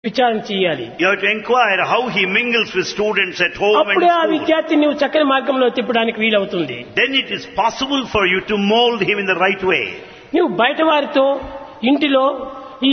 విచారణ చేయాలి. You have to inquire how he mingles with students at home and అప్పుడే ఆ school. విద్యార్థిని నువ్వు చక్కని మార్గంలో తిప్పడానికి వీలవుతుంది. Then it is possible for you to mold him in the right way. నువ్వు బయట వారితో ఇంటిలో ఈ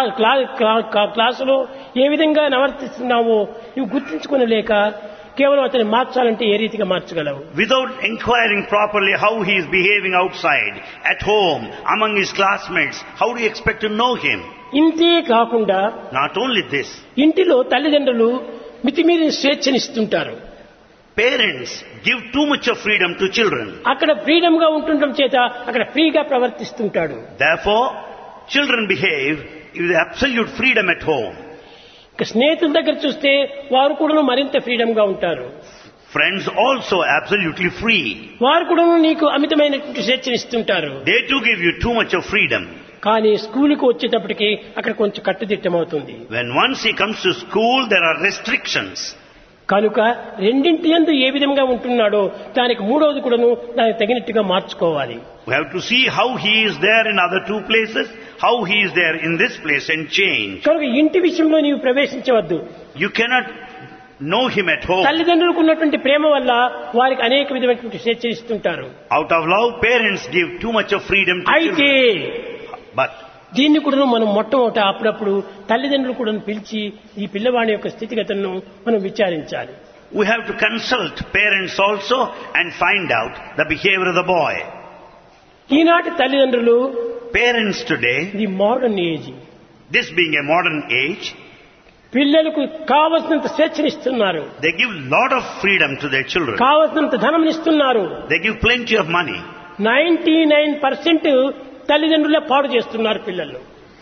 క్లాసులో ఏ విధంగా ప్రవర్తిస్తున్నావో నువ్వు గుర్తించుకునలేక కేవలం అతన్ని మార్చాలంటే ఏ రీతిగా మార్చగలవు? Without inquiring properly how he is behaving outside, at home, among his classmates, how do you expect to know him? ఇంతే కాకుండా Not only this, ఇంటిలో తల్లిదండ్రులు మితిమీరిన స్వేచ్ఛనిస్తుంటారు. parents give too much of freedom to children. అక్కడ freedom గా ఉంటుండడం చేత అక్కడ ఫ్రీగా ప్రవర్తిస్తుంటాడు. Therefore, children behave with absolute freedom at home. ఇక స్నేహితుల దగ్గర చూస్తే వారు కూడా మరింత ఫ్రీడమ్ గా ఉంటారు. Friends also absolutely free. వారు కూడా నీకు అమితమైనటువంటి స్వేచ్ఛనిస్తుంటారు. They too give you too much of freedom. కానీ స్కూలుకు వచ్చేటప్పటికి అక్కడ కొంచెం కట్టుదిట్టం అవుతుంది. When once he comes to school, there are restrictions. కనుక రెండింటి యందు ఏ విధంగా ఉంటున్నాడో దానికి మూడవది కూడాను దానికి తగినట్టుగా మార్చుకోవాలి. We have to see how he is there in other two places, how he is there in this place, and change. కనుక ఇంటి విషయంలో నీవు ప్రవేశించవద్దు. You cannot know him at home. తల్లిదండ్రులకు ఉన్నటువంటి ప్రేమ వల్ల వారికి అనేక విధమైనటువంటి స్వేచ్ఛ ఇస్తుంటారు. Out of love, parents give too much of freedom to అయితే children. But దీన్ని కూడా మనం మొట్టమొదట అప్పుడప్పుడు తల్లిదండ్రులు కూడా పిలిచి ఈ పిల్లవాడి యొక్క స్థితిగతులను మనం విచారించాలి. we have to consult parents also and find out the behavior of the boy. ఈనాటి తల్లిదండ్రులు Parents today, ఇది modern age, this being a modern age, పిల్లలకు కావలసినంత స్వేచ్ఛనిస్తున్నారు, they give lot of freedom to their children. కావలసినంత ధనం ఇస్తున్నారు. They give plenty of money. 99% తల్లిదండ్రులే పాడు చేస్తున్నారు పిల్లలు.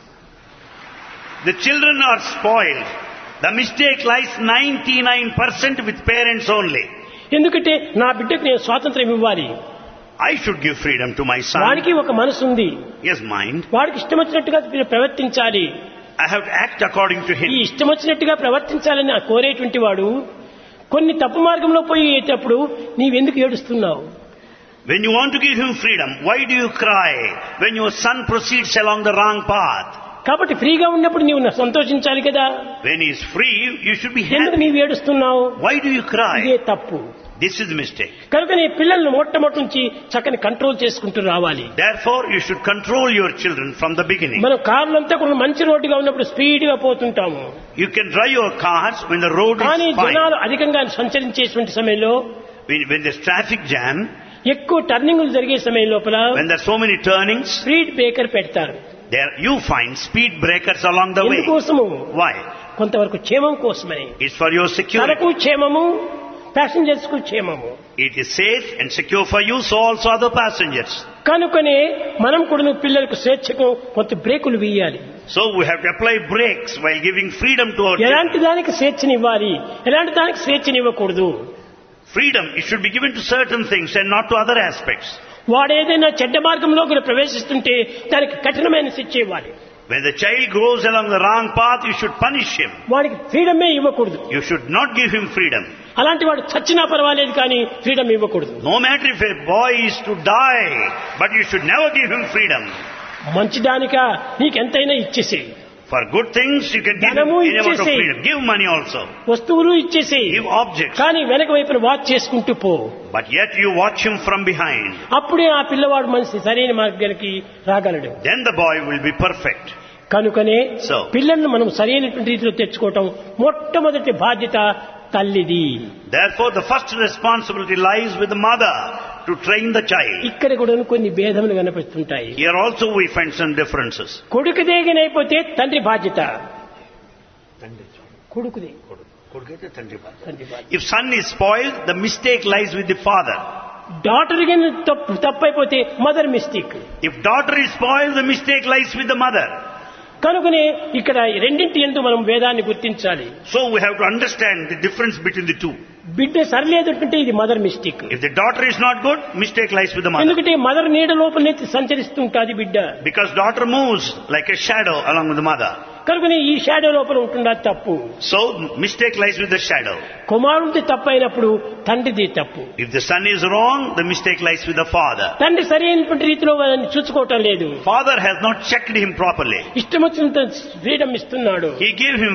The children are spoiled. The mistake lies 99% with parents only. ఎందుకంటే నా బిడ్డకు నేను స్వాతంత్రం ఇవ్వాలి, I should give freedom to my son. వాడికి ఒక మనసు ఉంది, Yes, mind. వాడికి ఇష్టం వచ్చినట్టుగా ప్రవర్తించాలి. I have to act according to ఈ him. ఇష్టం వచ్చినట్టుగా ప్రవర్తించాలని కోరేటువంటి వాడు కొన్ని తప్పు మార్గంలో పోయేటప్పుడు నీవెందుకు ఏడుస్తున్నావు? When you want to give him freedom, why do you cry when your son proceeds along the wrong path? కాబట్టి ఫ్రీగా ఉన్నప్పుడు నీవు సంతోషించాలి కదా. When he is free, you should be ఎందుకు happy. నీవు ఏడుస్తున్నావు? Why do you ఇదే cry? తప్పు. This is the mistake. కనుక నీ పిల్లలను మొట్టమొదటి నుంచి చక్కని కంట్రోల్ చేసుకుంటూ రావాలి. Therefore, you should control your children from the beginning. మనం కార్లంతా కూడా మంచి రోడ్డుగా ఉన్నప్పుడు స్పీడ్ గా పోతుంటాము. You can drive your cars when the road కానీ is fine. జనాలు అధికంగా సంచరించేటువంటి సమయంలో, When there's traffic jam, ఎక్కువ టర్నింగ్లు జరిగే సమయం లోపల when there's so many turnings, speed breaker పెడతారు. there you find speed breakers along the way. ఎందుకోసము? Why? కొంతవరకు క్షేమం కోసమని. It's for your security. తనకు క్షేమము, ప్యాసింజర్స్ కు క్షేమము. It is safe and secure for you, so also other passengers. కనుకనే మనం కూడా పిల్లలకు స్వేచ్ఛకు కొంత బ్రేకులు వేయాలి. So we have to apply brakes while giving freedom to our ఎలాంటి children. దానికి స్వేచ్ఛనివ్వాలి, ఎలాంటి దానికి స్వేచ్ఛనివ్వకూడదు. Freedom, it should be given to certain things and not to other aspects. వాడేదైనా చెడ్డ మార్గంలో ప్రవేశిస్తుంటే దానికి కఠినమైన శిక్ష ఇవ్వాలి. When the child goes along the wrong path, you should punish him. వాడికి ఫ్రీడమే ఇవ్వకూడదు. You should not give him freedom. అలాంటి వాడు చచ్చినా పర్వాలేదు కానీ ఫ్రీడమ్ ఇవ్వకూడదు. No matter if a boy is to die, but you should never give him freedom. మంచిదానిక నీకెంతైనా ఇచ్చేసేయి, For good things, you can give him ధనము any amount of ఇచ్చేసేయి. freedom. Give money also. వస్తువులు ఇచ్చేసేయి, Give objects. కానీ వెనక వైపున watch చేసుకుంటూ పో. But yet you watch him from behind. అప్పుడే ఆ పిల్లవాడు మనిషి సరైన మార్గానికి రాగలడు. Then the boy will be perfect. కనుకనే So. పిల్లలను మనం సరైనటువంటి రీతిలో తెచ్చుకోవటం మొట్టమొదటి బాధ్యత తల్లిది. Therefore, the first responsibility lies with the mother to train the child. ఇక్కడ కూడా కొన్ని భేదములు కనిపిస్తుంటాయి. Here also we find some differences. కొడుకు దేగనైపోతే తండ్రి బాధ్యత. కొడుకుది తండ్రి బాధ్యత. If son is spoiled, the mistake lies with the father. Daughter కి తప్పైపోతే mother mistake. If daughter is spoiled, the mistake lies with the mother. కనుకనే ఇక్కడ రెండింటి యందు మనం భేదాన్ని గుర్తించాలి. So we have to understand the difference between the two. బిడ్డ సరిలేదంటే ఇది mother mistake. If the daughter is not good, mistake lies with the mother. ఎందుకంటే మదర్ నీడ లోపలనే సంచరిస్తుంటాది బిడ్డ. Because daughter moves like a shadow along with the mother. కనుకనే ఈ shadow లోపల ఉంటుందా తప్పు. So mistake lies with the shadow. కుమారుడిది తప్పైనప్పుడు తండ్రిది తప్పు. If the son is wrong, the mistake lies with the father. తండ్రి సరైనటువంటి రీతిలో వాళ్ళని చూసుకోవటం లేదు. Father has not checked him properly. ఇష్టం వచ్చినంత ఫ్రీడమ్ ఇస్తున్నాడు. He gave him freedom.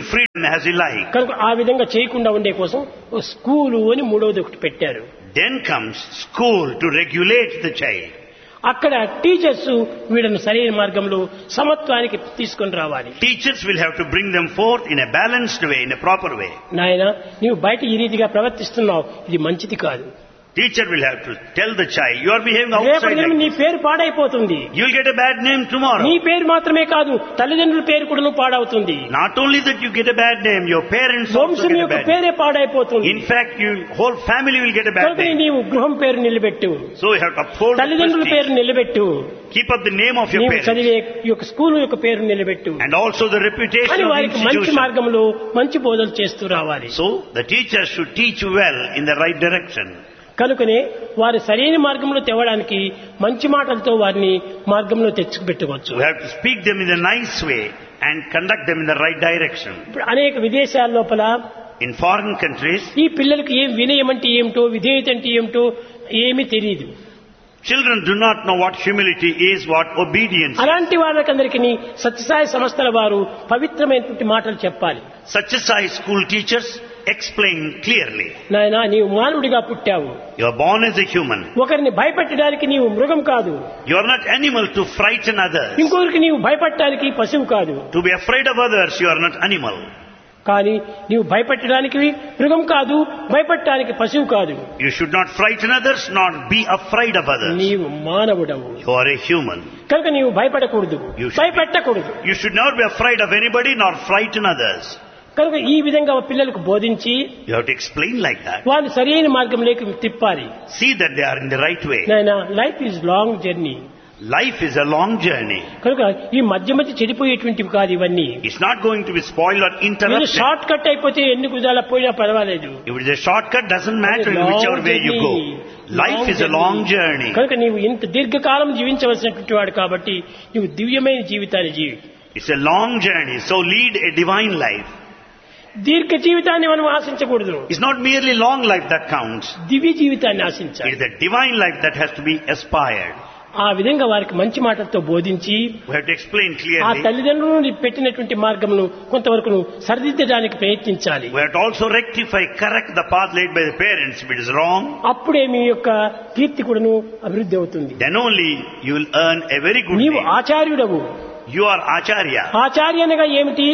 as he like. కనుక ఆ విధంగా చేయకుండా ఉండే కోసం ఓ స్కూలు అని మూడవది ఒకటి పెట్టారు. Then comes school to regulate the child. అక్కడ టీచర్స్ వీళ్ళను సరైన మార్గంలో సమత్వానికి తీసుకొని రావాలి. Teachers will have to bring them forth in a balanced way, in a proper way. నాయన నీవు బయట ఈ రీతిగా ప్రవర్తిస్తున్నావు, ఇది మంచిది కాదు. Teacher will have to tell the child, you are behaving outside రేపు like నీ పేరు పాడైపోతుంది. you will get a bad name tomorrow. నీ పేరు మాత్రమే కాదు, తల్లిదండ్రుల పేరు కూడా పాడవుతుంది. Not only that you get a bad name, your parents also వంశం get a యొక్క bad name. పేరే పాడైపోతుంది. In fact, your whole family will get a bad కనుక name. నీవు గృహం పేరు నిలబెట్టు, So you have to uphold the తల్లిదండ్రుల prestige. పేరు నిలబెట్టు, Keep up the name of your నీవు parents. చదివే ఈ యొక్క స్కూల్ యొక్క పేరు నిలబెట్టు And also the reputation అని of the వారికి మంచి institution. మార్గంలో మంచి బోధలు చేస్తూ రావాలి. So the teachers should teach well in the right direction. కనుకనే వారి సరైన మార్గంలో తేవడానికి మంచి మాటలతో వారిని మార్గంలో తెచ్చిపెట్టవచ్చు. We have to speak them in a nice way and conduct them in the right direction. ఇప్పుడు అనేక విదేశాల లోపల In foreign countries, ఈ పిల్లలకు ఏం వినయం అంటే ఏమిటో, విధేయత అంటే ఏమిటో ఏమీ తెలియదు. children do not know what humility is, what obedience is. అలాంటి వాళ్ళకందరికీ సత్యసాయి సంస్థల వారు పవిత్రమైనటువంటి మాటలు చెప్పాలి. Satyasai school teachers explain clearly. నాయనా నీవు మానవుడిగా పుట్టావు, You are born as a human. ఒకరిని భయపెట్టడానికి నీవు మృగం కాదు, You are not animal to frighten others. ఇంకొకరికి నీవు భయపడటానికి పశువు కాదు. To be afraid of others, you are not animal. కానీ నీవు భయపెట్టడానికి మృగం కాదు, భయపడటానికి పశువు కాదు. You should not frighten others, nor be afraid of others. నీవు మానవుడవు, You are a human. కనుక నీవు భయపడకూడదు, You should- భయపెట్టకూడదు. You should not be afraid of anybody, nor frighten others. కనుక ఈ విధంగా పిల్లలకు బోధించి You have to explain like that. వాళ్ళు సరైన మార్గంలోకి తిప్పాలి. See that they are in the right way. నాయనా life is long journey. Life is a long journey. కనుక ఈ మధ్య మధ్య చెడిపోయేటువంటివి కాదు ఇవన్నీ. It's not going to be spoiled or ఇది interrupted. షార్ట్ కట్ అయిపోతే ఎన్ని కుదాల పోయినా పర్వాలేదు. If it is a shortcut, doesn't matter in whichever way you go. Life is a long journey. కనుక నీవు ఇంత దీర్ఘకాలం జీవించవలసినటువంటి వాడు కాబట్టి నీవు దివ్యమైన జీవితాన్ని జీవి. It's a long journey, so lead a divine life. దీర్ఘ జీవితాన్ని మనం ఆశించకూడదు, It's not merely long life that counts. దివ్య జీవితాన్ని It ఆశించాలి. is the divine life that has to be aspired. ఆ విధంగా వారికి మంచి మాటలతో బోధించి We have to explain ఆ clearly. తల్లిదండ్రులు పెట్టినటువంటి మార్గమును కొంతవరకు సరిదిద్దడానికి ప్రయత్నించాలి. We have to also rectify, correct the path laid by the parents if it is wrong. అప్పుడే మీ యొక్క కీర్తి కూడాను అభివృద్ధి అవుతుంది. Then only you will earn a very good నీవు name. ఆచార్యుడవు. You are Acharya. ఆచార్య అనగా ఏమిటి?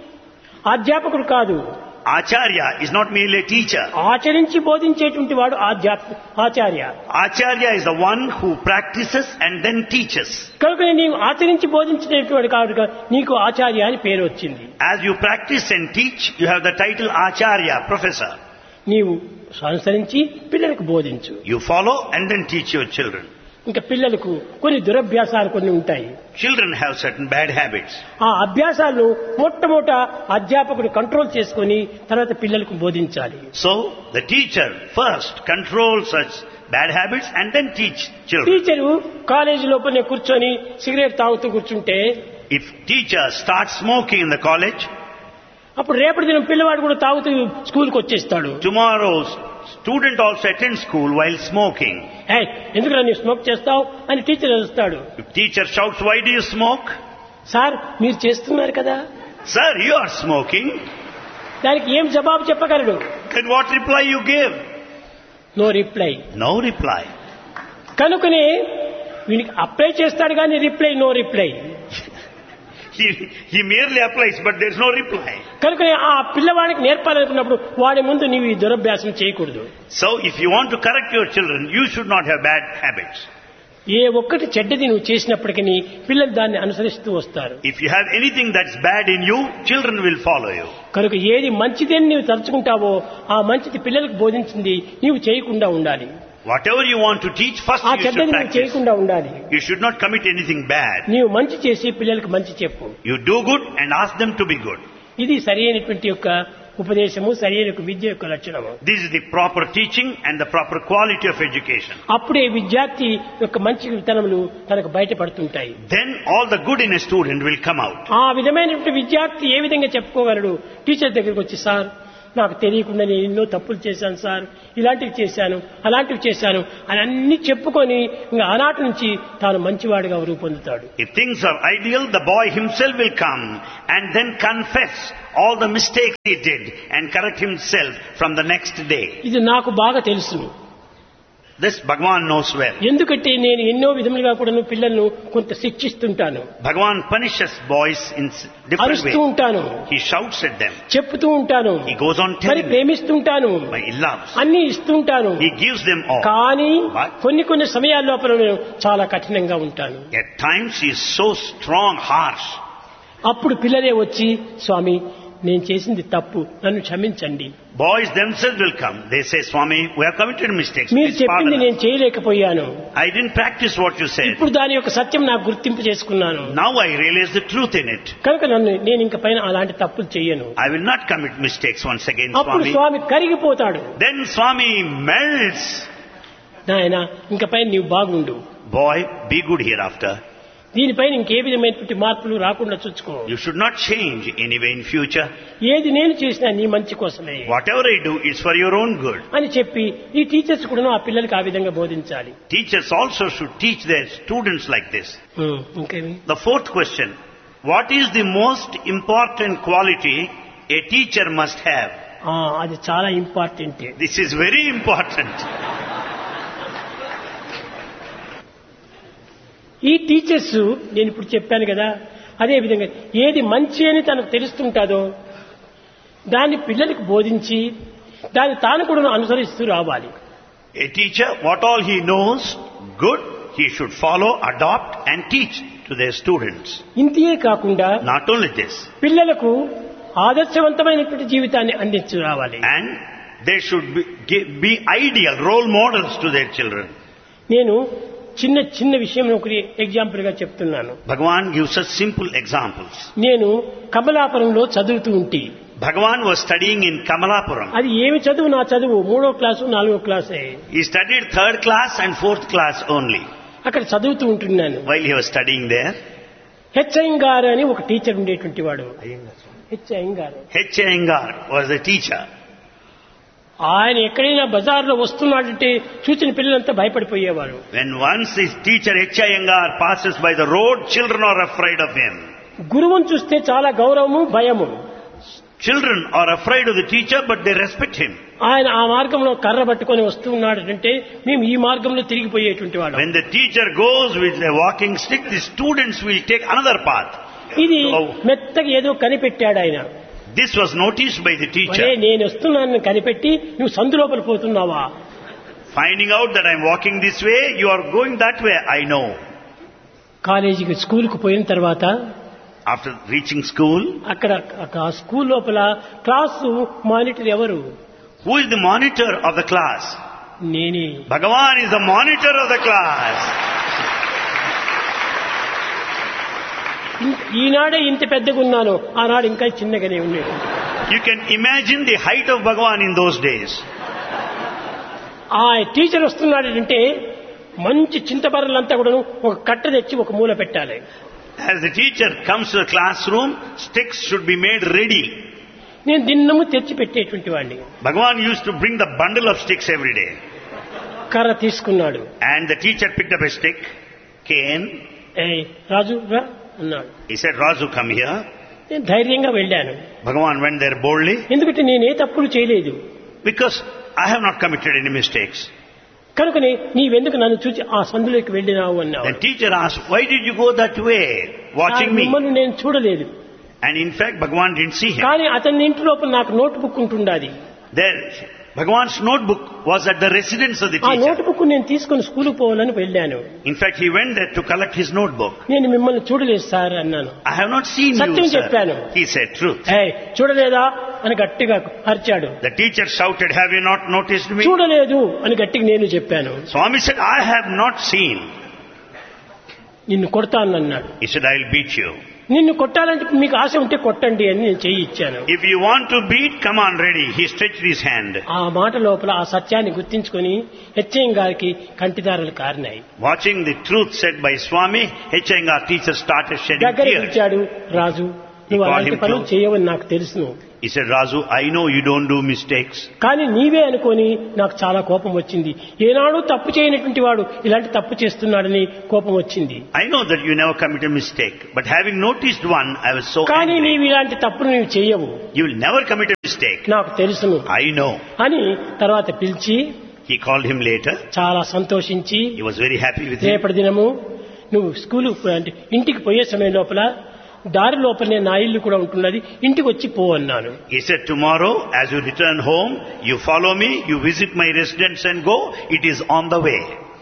అధ్యాపకుడు కాదు, Acharya is not merely a teacher. ఆచరించి బోధించేటువంటి వాడు ఆచార్య. Acharya is the one who practices and then teaches. కనుక నీవు ఆచరించి బోధించేటువంటి కాదు, నీకు ఆచార్య అని పేరు వచ్చింది. As you practice and teach, you have the title Acharya, professor. నీవు అనుసరించి పిల్లలకు బోధించు. You follow and then teach your children. ఇంకా పిల్లలకు కొన్ని దురభ్యాసాలు కొన్ని ఉంటాయి. Children have certain bad habits. ఆ అభ్యాసాలను మొట్టమొదట అధ్యాపకుడు కంట్రోల్ చేసుకొని తర్వాత పిల్లలకు బోధించాలి. So, the teacher first controls such bad habits and then teach children. Teacher college లోపలనే కూర్చొని సిగరెట్ తాగుతూ కూర్చుంటే If teacher starts smoking in the college, అప్పుడు రేపటి దినం పిల్లవాడు కూడా తాగుతూ స్కూల్కి వచ్చేస్తాడు. tomorrow's student also attends school while smoking. ఎందుకు నీవు స్మోక్ చేస్తావు అని టీచర్ అరుస్తాడు. If teacher shouts, why do you smoke? Sir మీరు చేస్తున్నారు కదా. Sir, you are smoking. దానికి ఏం జవాబు చెప్పగలడు? Then what reply you give? No reply. No reply. కనుకనే వీనికి అప్లై చేస్తాడు కానీ reply no reply. He merely applies, but there is no reply. కనుకనే ఆ పిల్లవాడికి నేర్పాలనుకున్నప్పుడు వాడి ముందు నీవు ఈ దురభ్యాసం చేయకూడదు. So, if you want to correct your children, you should not have bad habits. ఏ ఒక్కటి చెడ్డది నువ్వు చేసినప్పటికీ పిల్లలు దాన్ని అనుసరిస్తూ వస్తారు. If you have anything that's bad in you, children will follow you. కనుక ఏది మంచిదని నీవు తలుచుకుంటావో ఆ మంచిది పిల్లలకు బోధించింది నీవు చేయకుండా ఉండాలి. Whatever you want to teach, first ఆ you should చెడ్డది నువ్వు practice. చేయకుండా ఉండాలి. You should not commit anything bad. నీవు మంచి చేసి పిల్లలకు మంచి చెప్పు. You do good and ask them to be good. ఇది సరి అయినటువంటి యొక్క ఉపదేశము, సరి అయిన విద్య యొక్క లక్షణము. This is the proper teaching and the proper quality of education. అప్పుడే విద్యార్థి యొక్క మంచి విత్తనములు తనకు బయటపడుతుంటాయి. Then all the good in a student will come out. ఆ విధమైనటువంటి విద్యార్థి ఏ విధంగా చెప్పుకోగలడు? టీచర్ దగ్గరికి వచ్చి, సార్ నాకు తెలియకుండా నేను ఎన్నో తప్పులు చేశాను సార్, ఇలాంటివి చేశాను, అలాంటివి చేశాను అని అన్ని చెప్పుకొని ఇంకా ఆనాటి నుంచి తాను మంచివాడిగా రూపొందుతాడు. If things are ideal, the boy himself will come and then confess all the mistakes he did and correct himself from the next day. ఇది నాకు బాగా తెలుసు. This Bhagavan knows well. ఎందుకంటే నేను ఎన్నో విధములుగా కూడా పిల్లలను కొంత శిక్షిస్తుంటాను, Bhagavan punishes boys in different అరుస్తూ ways. ఉంటాను, He shouts at them. చెప్తూ ఉంటాను, He goes on మరి telling them. ప్రేమిస్తుంటాను, He loves. అన్ని ఇస్తుంటాను. He gives them all. కానీ But కొన్ని సమయాల లోపల నేను చాలా కఠినంగా ఉంటాను. at times he is so strong, harsh. అప్పుడు పిల్లలే వచ్చి, స్వామి నేను చేసింది తప్పు, నన్ను క్షమించండి, Boys themselves will come. They say, Swami, we have committed mistakes. మీరు Please చెప్పింది pardon us. నేను చేయలేకపోయాను, I didn't practice what you said. ఇప్పుడు దాని యొక్క సత్యం నాకు గుర్తింపు చేసుకున్నాను, Now I realize the truth in it. కనుక నేను ఇంక పైన అలాంటి తప్పులు చెయ్యను. I will not commit mistakes once again, అప్పుడు Swami. స్వామి కరిగిపోతాడు. Then Swami melts. నాయన ఇంక పైన నీవు బాగుండు, Boy, be good hereafter. దీనిపైన ఇంకే విధమైనటువంటి మార్పులు రాకుండా చూసుకో, You should not change anyway in future. ఏది నేను చేసినా నీ మంచి కోసమే Whatever I do, it's for your own good. అని చెప్పి ఈ టీచర్స్ కూడా ఆ పిల్లలకి ఆ విధంగా బోధించాలి. Teachers also should teach their students like this. ఇంకేమి? The fourth question, what is the most important quality a teacher must have? అది చాలా important. This is very important. ఈ టీచర్స్ నేను ఇప్పుడు చెప్పాను కదా, అదే విధంగా ఏది మంచి అని తనకు తెలుస్తుంటాదో దాన్ని పిల్లలకు బోధించి దాన్ని తాను కూడా అనుసరిస్తూ రావాలి. A teacher, what all he knows, good, he should follow, adopt and teach to their students. ఇంతే కాకుండా Not only this, పిల్లలకు ఆదర్శవంతమైనటువంటి జీవితాన్ని అందించు రావాలి. and they should be ideal role models to their children. నేను చిన్న విషయం ఒకటి ఎగ్జాంపుల్ గా చెప్తున్నాను. Bhagavan gives us simple examples. నేను కమలాపురంలో చదువుతూ ఉంటే, Bhagavan was studying in Kamalapuram. అది ఏమి చదువు, నా చదువు 3వ క్లాసు 4వ క్లాసే. He studied 3rd class and 4th class only. అక్కడ చదువుతూ ఉంటున్నాను. While he was studying there, H Iyengar అని ఒక టీచర్ ఉండేటువంటి వాడు. H Iyengar H. Iyengar was the teacher. ఆయన ఎక్కడైనా బజార్లో వస్తున్నాడంటే చూసిన పిల్లలంతా భయపడిపోయేవారు. When once his teacher H. Iyengar passes by the road, children are afraid of him. గురువును చూస్తే చాలా గౌరవము, భయము. Children are afraid of the teacher, but they respect him. ఆయన ఆ మార్గంలో కర్ర పట్టుకొని వస్తూ ఉన్నాడంటే మేము ఈ మార్గంలో తిరిగిపోయేటువంటి వాడు. When the teacher goes with a walking stick, the students will take another path. ఇది మెత్తగా ఏదో కనిపెట్టాడు ఆయన. This was noticed by the teacher. నేను వస్తున్నానని కనిపెట్టి నువ్వు సందు లోపల పోతున్నావా? Finding out that I'm walking this way, you are going that way, I know. కాలేజీకి స్కూల్కు పోయిన తర్వాత After reaching school, అక్కడ ఆ స్కూల్ లోపల క్లాసు మానిటర్ ఎవరు? who is the monitor of the class? నేనే. Bhagavan is the monitor of the class. ఈనాడే ఇంత పెద్దగా ఉన్నాను, ఆనాడు ఇంకా చిన్నగానే ఉండేది. You can imagine the height of Bhagavan in those days. ఆ టీచర్ వస్తున్నాడంటే మంచి చింతబర్రలంతా కూడా ఒక కట్ట తెచ్చి ఒక మూల పెట్టాలి. As the teacher comes to the classroom, sticks should be made ready. నేను దిన్నము తెచ్చి పెట్టేటువంటి వాడిని. Bhagavan used to bring the bundle of sticks every day. కర్ర తీసుకున్నాడు. And the teacher picked up a stick, cane. రాజు రా అన్నాడు. He said, Raju, come here. నేను ధైర్యంగా వెళ్ళాను. Bhagavan went there boldly. ఎందుకంటే నేనే తప్పులు చేయలేదు. Because I have not committed any mistakes. కనుకనే నీవెందుకు నన్ను చూచి ఆ సందులోకి వెళ్ళినావు అన్నావు. The teacher asked, why did you go that way, watching me? మిమ్మల్ని నేను చూడలేదు. And in fact, Bhagavan didn't see him. కానీ అతని ఇంటి లోపల నాకు note book ఉంటుండాది. There, Bhagavan's notebook was at the residence of the ఆ teacher. నోట్ బుక్ నేను తీసుకుని స్కూల్కి పోవాలని వెళ్ళాను. In fact, he went there to collect his notebook. నేను మిమ్మల్ని చూడలేదు సార్ అన్నాను. I have not seen Satyam you, sir. చెప్పాను. He said truth. చూడలేదా అని గట్టిగా అరిచాడు. The teacher shouted, have you not noticed me? చూడలేదు అని గట్టిగా నేను చెప్పాను. Swami said, I have not seen. నిన్ను కొడతాను అన్నాడు. He said, I'll beat you. నిన్ను కొట్టాలంటే మీకు ఆశ ఉంటే కొట్టండి అని నేను చెయ్యి ఇచ్చాను. If you want to beat, come on, ready. He stretched his hand. ఆ మాట లోపల ఆ సత్యాన్ని గుర్తించుకొని హెచ్ఎం గారికి కంటిదారులు కారినాయి. Watching the truth said by Swami, H. Iyengar teacher started shedding దగ్గర tears. పిలిచాడు. రాజు నువ్వు called అలాంటి him పనులు close. చేయవని నాకు తెలుసును. He said, Raju, I know you don't do mistakes. కానీ నీవే అనుకొని నాకు చాలా కోపం వచ్చింది. ఏనాడు తప్పు చేయనటువంటి వాడు ఇలాంటి తప్పు చేస్తున్నాడని కోపం వచ్చింది. I know that you never commit a mistake, but having noticed one, I was so కానీ angry. నీవు ఇలాంటి తప్పులు నీవు చేయవు, You will never commit a mistake. నాకు తెలుసును I know. అని తర్వాత పిలిచి He called him later. చాలా సంతోషించి, He was very happy with him. రేపటి దినము నువ్వు స్కూలు అంటే ఇంటికి పోయే సమయం లోపల దారి లోపలనే నా ఇల్లు కూడా ఉంటున్నది, ఇంటికి వచ్చి పో అన్నాను. He said, tomorrow, as you return home, you follow me, you visit my residence and go. It is on the way.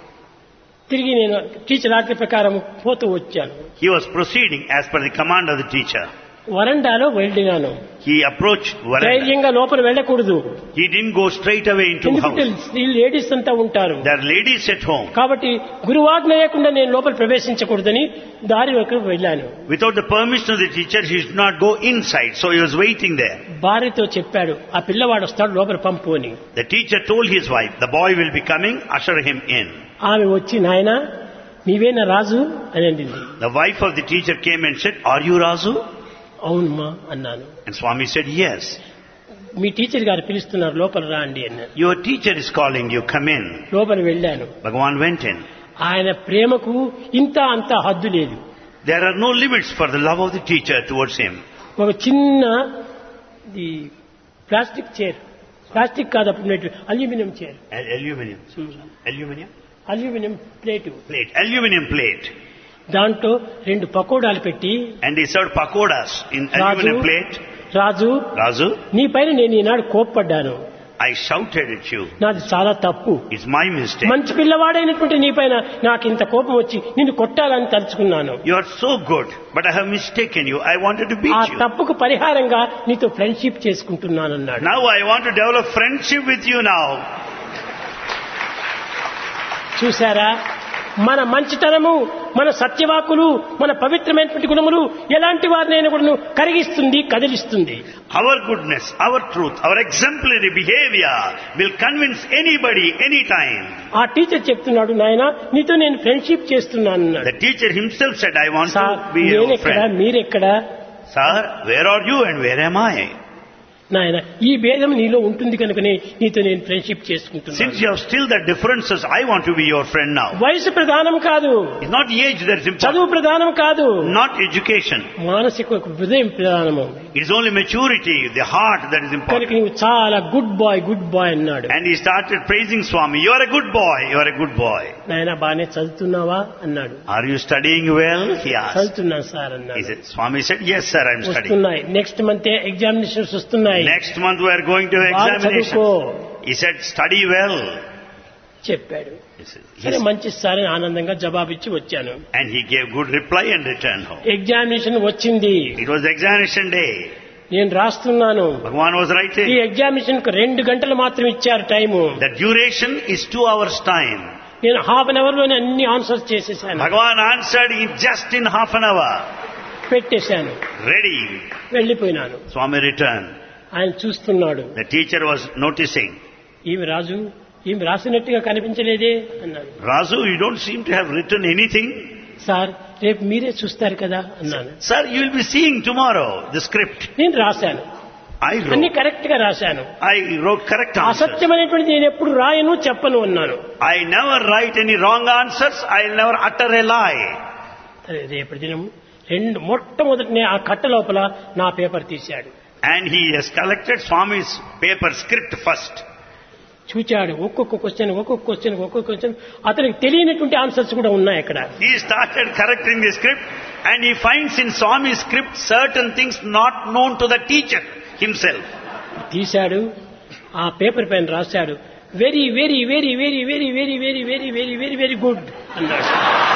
తిరిగి నేను టీచర్ ఆజ్ఞ ప్రకారం పోతూ వచ్చాను. He was proceeding as per the command of the teacher. వరండాలో వెళ్ళినాను. He approached veranda. ధైర్యంగా లోపల వెళ్ళకూడదు, He didn't go straight away into ఎందుకంటే house. ఈ లేడీస్ అంతా ఉంటారు. There are ladies at home. కాబట్టి గురువాజ్ఞ లేకుండా నేను లోపల ప్రవేశించకూడదని దారి వైపు వెళ్ళాను. Without the permission of the teacher, he should not go inside. So he was waiting there. భార్యతో చెప్పాడు, ఆ పిల్లవాడు వస్తాడు లోపల పంపు అని. The teacher told his wife, the boy will be coming, usher him in. ఆమె వచ్చి, నాయనా నీవేనా రాజు అని అండింది. The wife of the teacher came and said, are you Razu? అవునమ్మా అన్నాను. And Swami said, yes. Me teacher గారు పిలుస్తున్నారు, లోపల రాండి అన్నారు. Your teacher is calling you, come in. లోపల వెళ్ళాను. Bhagavan went in. ఆయన ప్రేమకు ఇంత అంత హద్దు లేదు. There are no limits for the love of the teacher towards him. ఒక చిన్న ఈ ప్లాస్టిక్ చైర్, ప్లాస్టిక్ కాదు అప్పుడు aluminium chair, Aluminium. Aluminium? Aluminium plate, Plate. Aluminium plate. దాంట్లో 2 పకోడాలు పెట్టి, And he served pakodas in aluminum plate. Raju Razu, నీ పైన నేను ఈనాడు కోప్పడ్డాను, I shouted at you. నాది చాలా తప్పు, It's my mistake. మంచి పిల్లవాడైనటువంటి నీ పైన నాకు ఇంత కోపం వచ్చి నిన్ను కొట్టాలని తలుచుకున్నాను. You are so good, but I have mistaken you. I wanted to ఆ beat you. తప్పుకు పరిహారంగా నీతో friendship చేసుకుంటున్నానన్నాడు. Now I want to develop friendship with you now. చూసారా, మన మంచితనము, మన సత్యవాకులు, మన పవిత్రమైనటువంటి గుణములు ఎలాంటి వారినైనా కూడా కరిగిస్తుంది, కదిలిస్తుంది. Our goodness, our truth, our exemplary behavior will convince anybody, anytime. ఆ టీచర్ చెప్తున్నాడు, నాయనా నీతో నేను ఫ్రెండ్షిప్ చేస్తున్నాను అన్నాడు. The teacher himself said, I want sir to be your నేనెక్కడ, friend. మీరెక్కడ? Sir, where are you and where am I? నాయన ఈ భేదం నీలో ఉంటుంది కనుకనే నీతో నేను ఫ్రెండ్షిప్ చేసుకుంటున్నాను. Since you have still the differences, I want to be your friend now. వయసు ప్రధానం కాదు, It's not age that is important. చదువు ప్రధానం కాదు, Not education. మానసిక హృదయం ప్రధానము. It's only maturity, the heart that is కనుక important. నువ్వు చాలా గుడ్ బాయ్ అన్నాడు. And he started praising Swami. You are a good boy. You are a good boy. నాయన బాగానే చదువుతున్నావా అన్నాడు. Are you studying well? He asked. చదువుతున్నాను sir He అన్నాడు. said, Swami said, yes sir, I am studying. వస్తున్నాయి, next month examinations వస్తున్నాయి, Next month we are going to బాగా examination. చదువుకో He said, study well. చెప్పాడు. He said, సరే yes. మంచి sir అని ఆనందంగా జవాబిచ్చి వచ్చాను. And he gave good reply and returned home. Examination వచ్చింది, It was examination day. నేను రాస్తున్నాను. Bhagavan was ఈ writing. ఎగ్జామినేషన్ కు 2 గంటలు మాత్రం ఇచ్చారు time. The duration is 2 hours time. నేను హాఫ్ అన్ అవర్ లోనే అన్ని ఆన్సర్స్ చేసేసాను, Bhagavan answered in just in half an hour. పెట్టేశాను, Ready. వెళ్లిపోయినాను. Swami returned. ఆయన చూస్తున్నాడు, The teacher was noticing. ఈమె రాజు ఈమె రాసినట్టుగా కనిపించలేదే అన్నాడు. Razu, you don't seem to have written anything. Sir రేపు మీరే చూస్తారు కదా అన్నాను. Sir, you will be seeing tomorrow the script. నేను రాశాను, I అన్ని wrote. కరెక్ట్ గా రాశాను. I wrote correct answers. అసత్యమైనటువంటి నేను ఎప్పుడు రాయను చెప్పను అన్నాను. I never write any wrong answers. I'll never utter a lie. సరే, రేపటి దినం మొట్టమొదటి ఆ కట్ట లోపల నా పేపర్ తీశాడు. And he has collected Swami's paper script first. చూచాడు, ఒక్కొక్క క్వశ్చన్ అతనికి తెలియనటువంటి ఆన్సర్స్ కూడా ఉన్నాయి అక్కడ. He started correcting the script and he finds in Swami's script certain things not known to the teacher himself. తీశాడు, ఆ పేపర్ పైన రాశాడు, very very very very very very very very very very very good అన్నాడు.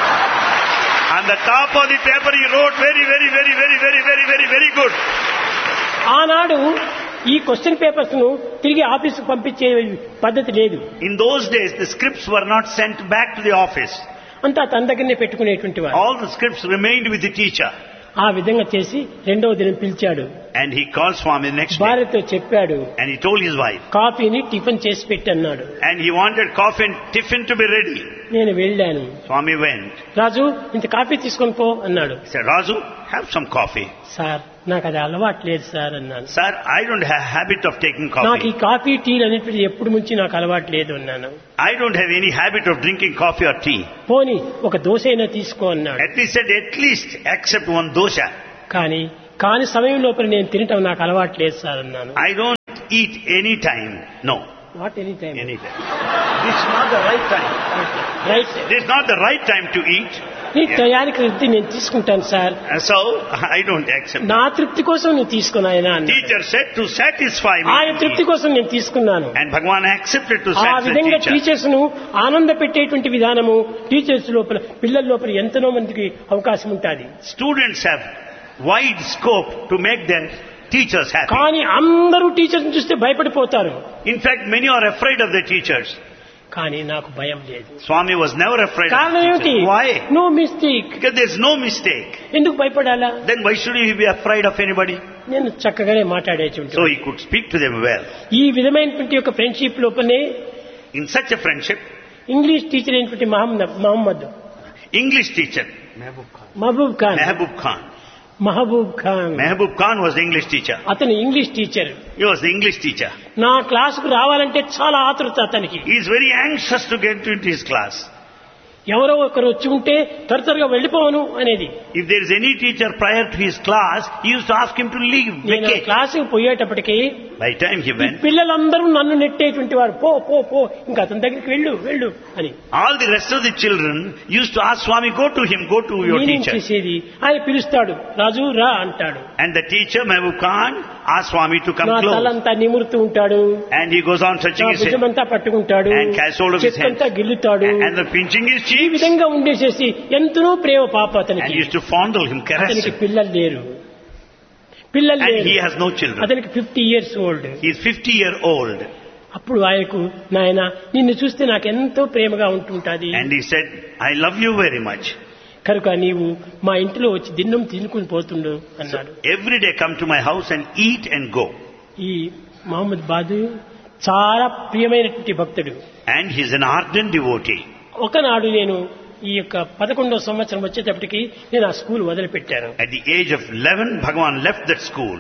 On the top of the paper he wrote very, very, very, very, very, very, very, very good. ఆనాడు ఈ question papers ను తిరిగి ఆఫీసుకు పంపించే పద్ధతి లేదు. In those days the scripts were not sent back to the office. అంతా తన దగ్గరనే పెట్టుకునేటువంటి వారు. All the scripts remained with the teacher. ఆ విధంగా చేసి 2వ దినం పిలిచాడు. And he called Swami next day. భార్యతో చెప్పాడు, And he told his wife. కాఫీని టిఫిన్ చేసి పెట్టన్నాడు. And he wanted coffee and tiffin to be ready. నేను వెళ్ళాను. Swami went. రాజు ఇంత కాఫీ తీసుకొని పో అన్నాడు. He said, Razu, have some coffee. Sir నాకు అది అలవాటు లేదు సార్ అన్నాను. Sir, I don't have habit of taking నాకు ఈ coffee. కాఫీ టీలు అనేటువంటిది ఎప్పుడు నుంచి నాకు అలవాటు లేదు అన్నాను. I don't have any habit of drinking coffee or tea. పోని ఒక దోశ అయినా తీసుకో అన్నాడు. At least said, at least accept one dosha. కాని సమయం లోపల నేను తినటం నాకు అలవాటు లేదు సార్ అన్నాను. I don't eat any time. No. Not any time. Any time. This is not the right time. Right. This is not the right time to eat. నీ టయానికి తృప్తి నేను తీసుకుంటాను sir. And so, I don't accept. నా తృప్తి కోసం నువ్వు తీసుకున్నాయన అన్నాడు. Teacher said to satisfy me. ఆయన తృప్తి కోసం నేను తీసుకున్నాను. And Bhagavan accepted to ఆ satisfy విధంగా teacher. టీచర్స్ ను ఆనంద పెట్టేటువంటి విధానము టీచర్స్ లోపల పిల్లల లోపల ఎంతనో మందికి అవకాశం ఉంటుంది. Students have wide scope to make their teachers happy. కానీ అందరూ టీచర్స్ చూస్తే భయపడిపోతారు. In fact, many are afraid of their teachers. కానీ నాకు భయం లేదు. Swami was never afraid of కారణం ఏమిటి? teachers. Why? No mistake. Because there is no mistake. ఎందుకు భయపడాలా? Then why should he be afraid of anybody? నేను చక్కగానే మాట్లాడేచుంటాను. So he could speak to them well. ఈ విధమైనటువంటి ఒక ఫ్రెండ్షిప్ లోపలనే In such a friendship, English teacher అయినటువంటి Mohammed English teacher, Mahabub Khan Mehboob Khan was the English teacher. అతను English teacher. He was the English teacher. నా క్లాసుకు రావాలంటే చాలా ఆతృత అతనికి. He is very anxious to get into his class. ఎవరో ఒకరు వచ్చి ఉంటే త్వరగా వెళ్ళిపోవను అనేది. If there is any teacher prior to his class, he used to ask him to leave, నేను vacate. క్లాసుకు పోయేటప్పటికి By the time he went, పిల్లలందరూ నన్ను నెట్టేటువంటి వారు, పో పో పో ఇంకా అతని దగ్గరికి వెళ్ళు వెళ్ళు అని. all the rest of the children used to ask Swami, go to him, go to your నేనేం teacher. చేసేది, ఆయన పిలుస్తాడు, రాజు రా అంటాడు. And the teacher, Mehboob Khan, asked Swami to come నా close. తలంతా నిమురుతూ ఉంటాడు, And he goes on touching నా his head భుజమంతా పట్టుకుంటాడు, and catches hold of his చెక్కంతా hand. గిల్లుతాడు. And the pinching his ఈ cheeks. విధంగా ఉండేసేసి ఎంతనో ప్రేమ పాప And అతనికి. he used to fondle him, caress అతనికి him. పిల్లలు లేరు. And he has no children. అతనికి 50 years old. He is 50-year-old. అప్పుడు ఆయనకు నాయన నిన్ను చూస్తే నాకు ఎంతో ప్రేమగా ఉంటుంటాది, And he said, I love you very much. కనుక నీవు మా ఇంట్లో వచ్చి దిన్నం తినుకుని పోతుండు అన్నాడు. Every day come to my house and eat and go. ఈ మహమ్మద్ బాదు చాలా ప్రియమైనటువంటి భక్తుడు. And he is an ardent devotee. ఒకనాడు నేను ఈ యొక్క 11వ సంవత్సరం వచ్చేటప్పటికి నేను ఆ school వదిలిపెట్టాను. At the age of 11, Bhagavan left that school.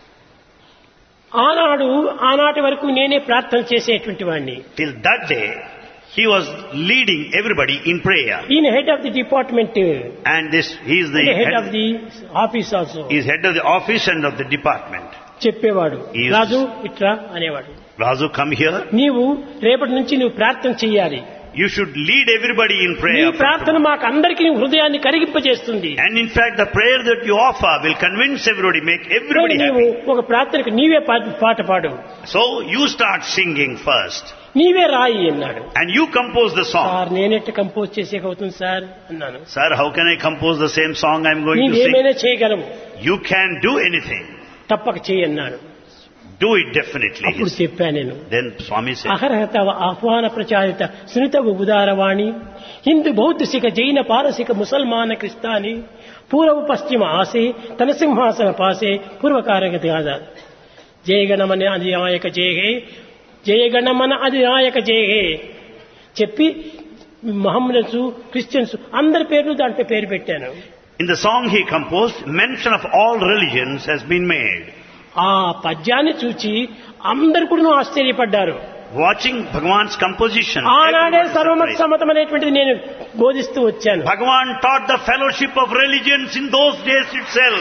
ఆనాటి వరకు నేనే ప్రార్థన చేసేటువంటి వాడిని. Till that day, he was leading everybody in prayer. ఈయన head of the department, And he is the head of the office also. he is head of the office and of the department. చెప్పేవాడు, He is- రాజు ఇట్రా అనేవాడు. Razu, come here. నీవు రేపటి నుంచి నువ్వు ప్రార్థన చెయ్యాలి. You should lead everybody in నీ prayer. ప్రార్థన మాకు అందరికీ హృదయాన్ని కరిగింపజేస్తుంది. And in fact, the prayer that you offer will convince everybody, make everybody నీవు happy. ఒక ప్రార్థనకు నీవే పాట పాడు, So you start singing first. నీవే రాయి అన్నాడు. And you compose the song. Sir నేనెట్ట compose చేసేకవుతుంది sir అన్నాను. Sir, how can I compose the same song I'm going to sing? నీవేమైనా చేయగలము, You can do anything. తప్పక చేయి అన్నాడు. Do it definitely. అప్పుడు చెప్పాను నేను, Then Swami said, అహర్హత ఆహ్వాన ప్రచారిత సునితవు ఉదారవాణి హిందూ బౌద్ధ సిఖ జైన పారసిక ముసల్మాన క్రిస్తాని పూర్వ పశ్చిమ ఆసే తన సింహాసన పాసే పూర్వకారగతి ఆదా జయగణమన అధినాయక జయహే జయగణమన అధినాయక జయహే చెప్పి మహమ్మదన్స్ క్రిస్టియన్స్ అందరి పేర్లు దాంట్లో పేరు పెట్టాను. in the song he composed, mention of all religions has been made. ఆ పద్యాన్ని చూచి అందరు కూడా ఆశ్చర్యపడ్డారు. Watching Bhagavan's composition, ఆనాడే everyone was సర్వమత surprised. సమ్మతం అనేటువంటిది నేను బోధిస్తూ వచ్చాను. Bhagavan taught the fellowship of religions in those days itself.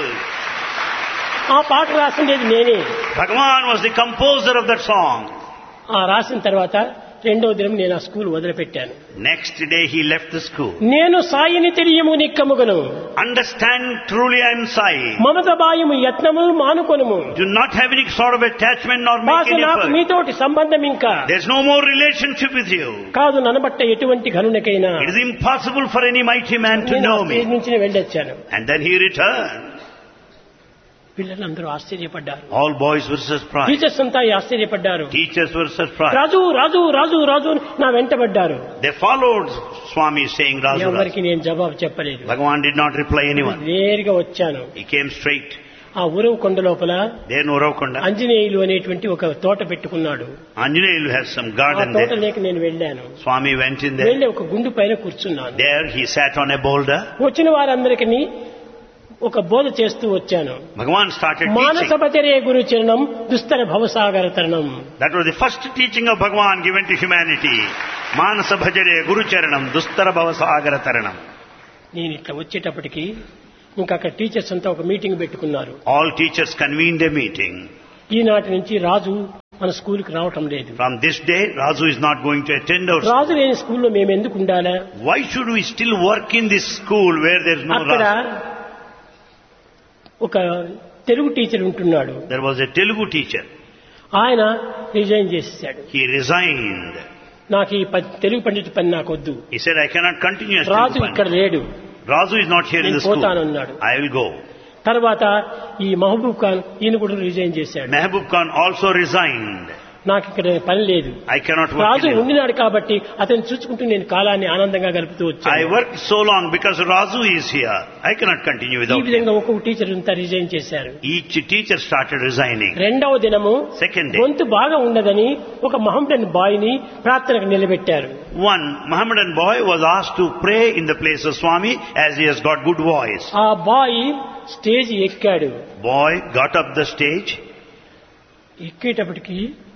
ఆ పాట రాసిండేది నేనే. Bhagavan was the composer of that song. ఆ రాసిన తర్వాత రెండో దినం నేను ఆ school వదిలిపెట్టాను. Next day he left the school. నేను సాయిని తెలియము నిక్కముగను, Understand truly I am Sai. Mamata బాయము యత్నము మానుకొనుము, Do not have any sort of attachment nor make మాకు any నాకు effort. మీతోటి సంబంధం ఇంకా There's no more relationship with you. కాదు ననబట్ట ఎటువంటి ఘనునికైనా. It is impossible for any mighty man to నేను know ఆ stage me. నుంచి వెళ్ళొచ్చాను. And then he returned. పిల్లలందరూ ఆశ్చర్యపడ్డారు, All boys were surprised. Teachers అంతా ఆశ్చర్యపడ్డారు. Teachers were surprised. రాజు రాజు రాజు రాజు అని నా వెంటబడ్డారు. They followed Swami saying Razu. ఎవరికి నేను జవాబు చెప్పలేదు. Bhagavan did not reply anyone. నేరుగా వచ్చాను. He came straight. ఆ ఊరవ కొండ లోపల There in Uravkonda, ఆంజనేయులు అనేటువంటి ఒక తోట పెట్టుకున్నాడు. Anjaneyalu has some ఆ garden తోట there. లేక నేను వెళ్ళాను. Swami went in there. వెళ్ళి ఒక గుండు పైన కూర్చున్నాను. There he sat on a boulder. వచ్చిన వారందరికీ ఒక బోధ చేస్తూ వచ్చాను. Bhagavan started మానస teaching. భజరే గురు చరణం దుస్తర భవసాగర తరణం. That was the first teaching of Bhagavan given to humanity. Manasa bhajare guru charanam dustara bhavasagara taranam. నేను ఇట్లా వచ్చేటప్పటికి ఇంకా అక్కడ టీచర్స్ అంతా ఒక మీటింగ్ పెట్టుకున్నారు. All teachers convened a meeting. ఈనాటి నుంచి రాజు మన స్కూల్కి రావటం లేదు. From this day, Raju is not going to attend our school. రాజు లేని స్కూల్లో మేము ఎందుకు ఉండాలా? Why should we still work in this school where there is no అక్కడ Raju? ఒక తెలుగు టీచర్ ఉంటున్నాడు. There was a Telugu teacher. ఆయన రిజైన్ చేసేసాడు. He resigned. నాకు ఈ తెలుగు పండిత పని నాకు వద్దు. He said, I cannot continue as Raju Telugu ఇక్కడ Pandit. లేడు. Raju is not here in the నేను school. పోతానన్నాడు. I will go. తర్వాత ఈ మహబూబ్ ఖాన్ ఈయన కూడా రిజైన్ చేశాడు. Mehboob Khan also resigned. నాకు ఇక్కడ పని లేదు. I cannot work Raju in it. ఉండినాడు కాబట్టి అతను చూసుకుంటూ నేను కాలాన్ని ఆనందంగా గడుపుతూ I వచ్చాను. worked so long because Raju is here. I cannot continue ఈ without him. విధంగా ఒక్కొక్క టీచర్ అంతా రిజైన్ చేశారు. Each teacher started resigning. రెండవ దినము Second day. గొంతు బాగా ఉండదని ఒక మహమ్మదన్ బాయ్ ని ప్రార్థనకు నిలబెట్టారు. One Mohammedan boy was asked to pray in the place of Swami as he has got good voice. ఆ బాయ్ స్టేజ్ ఎక్కాడు. Boy got up the stage. ఎక్కేటప్పటికి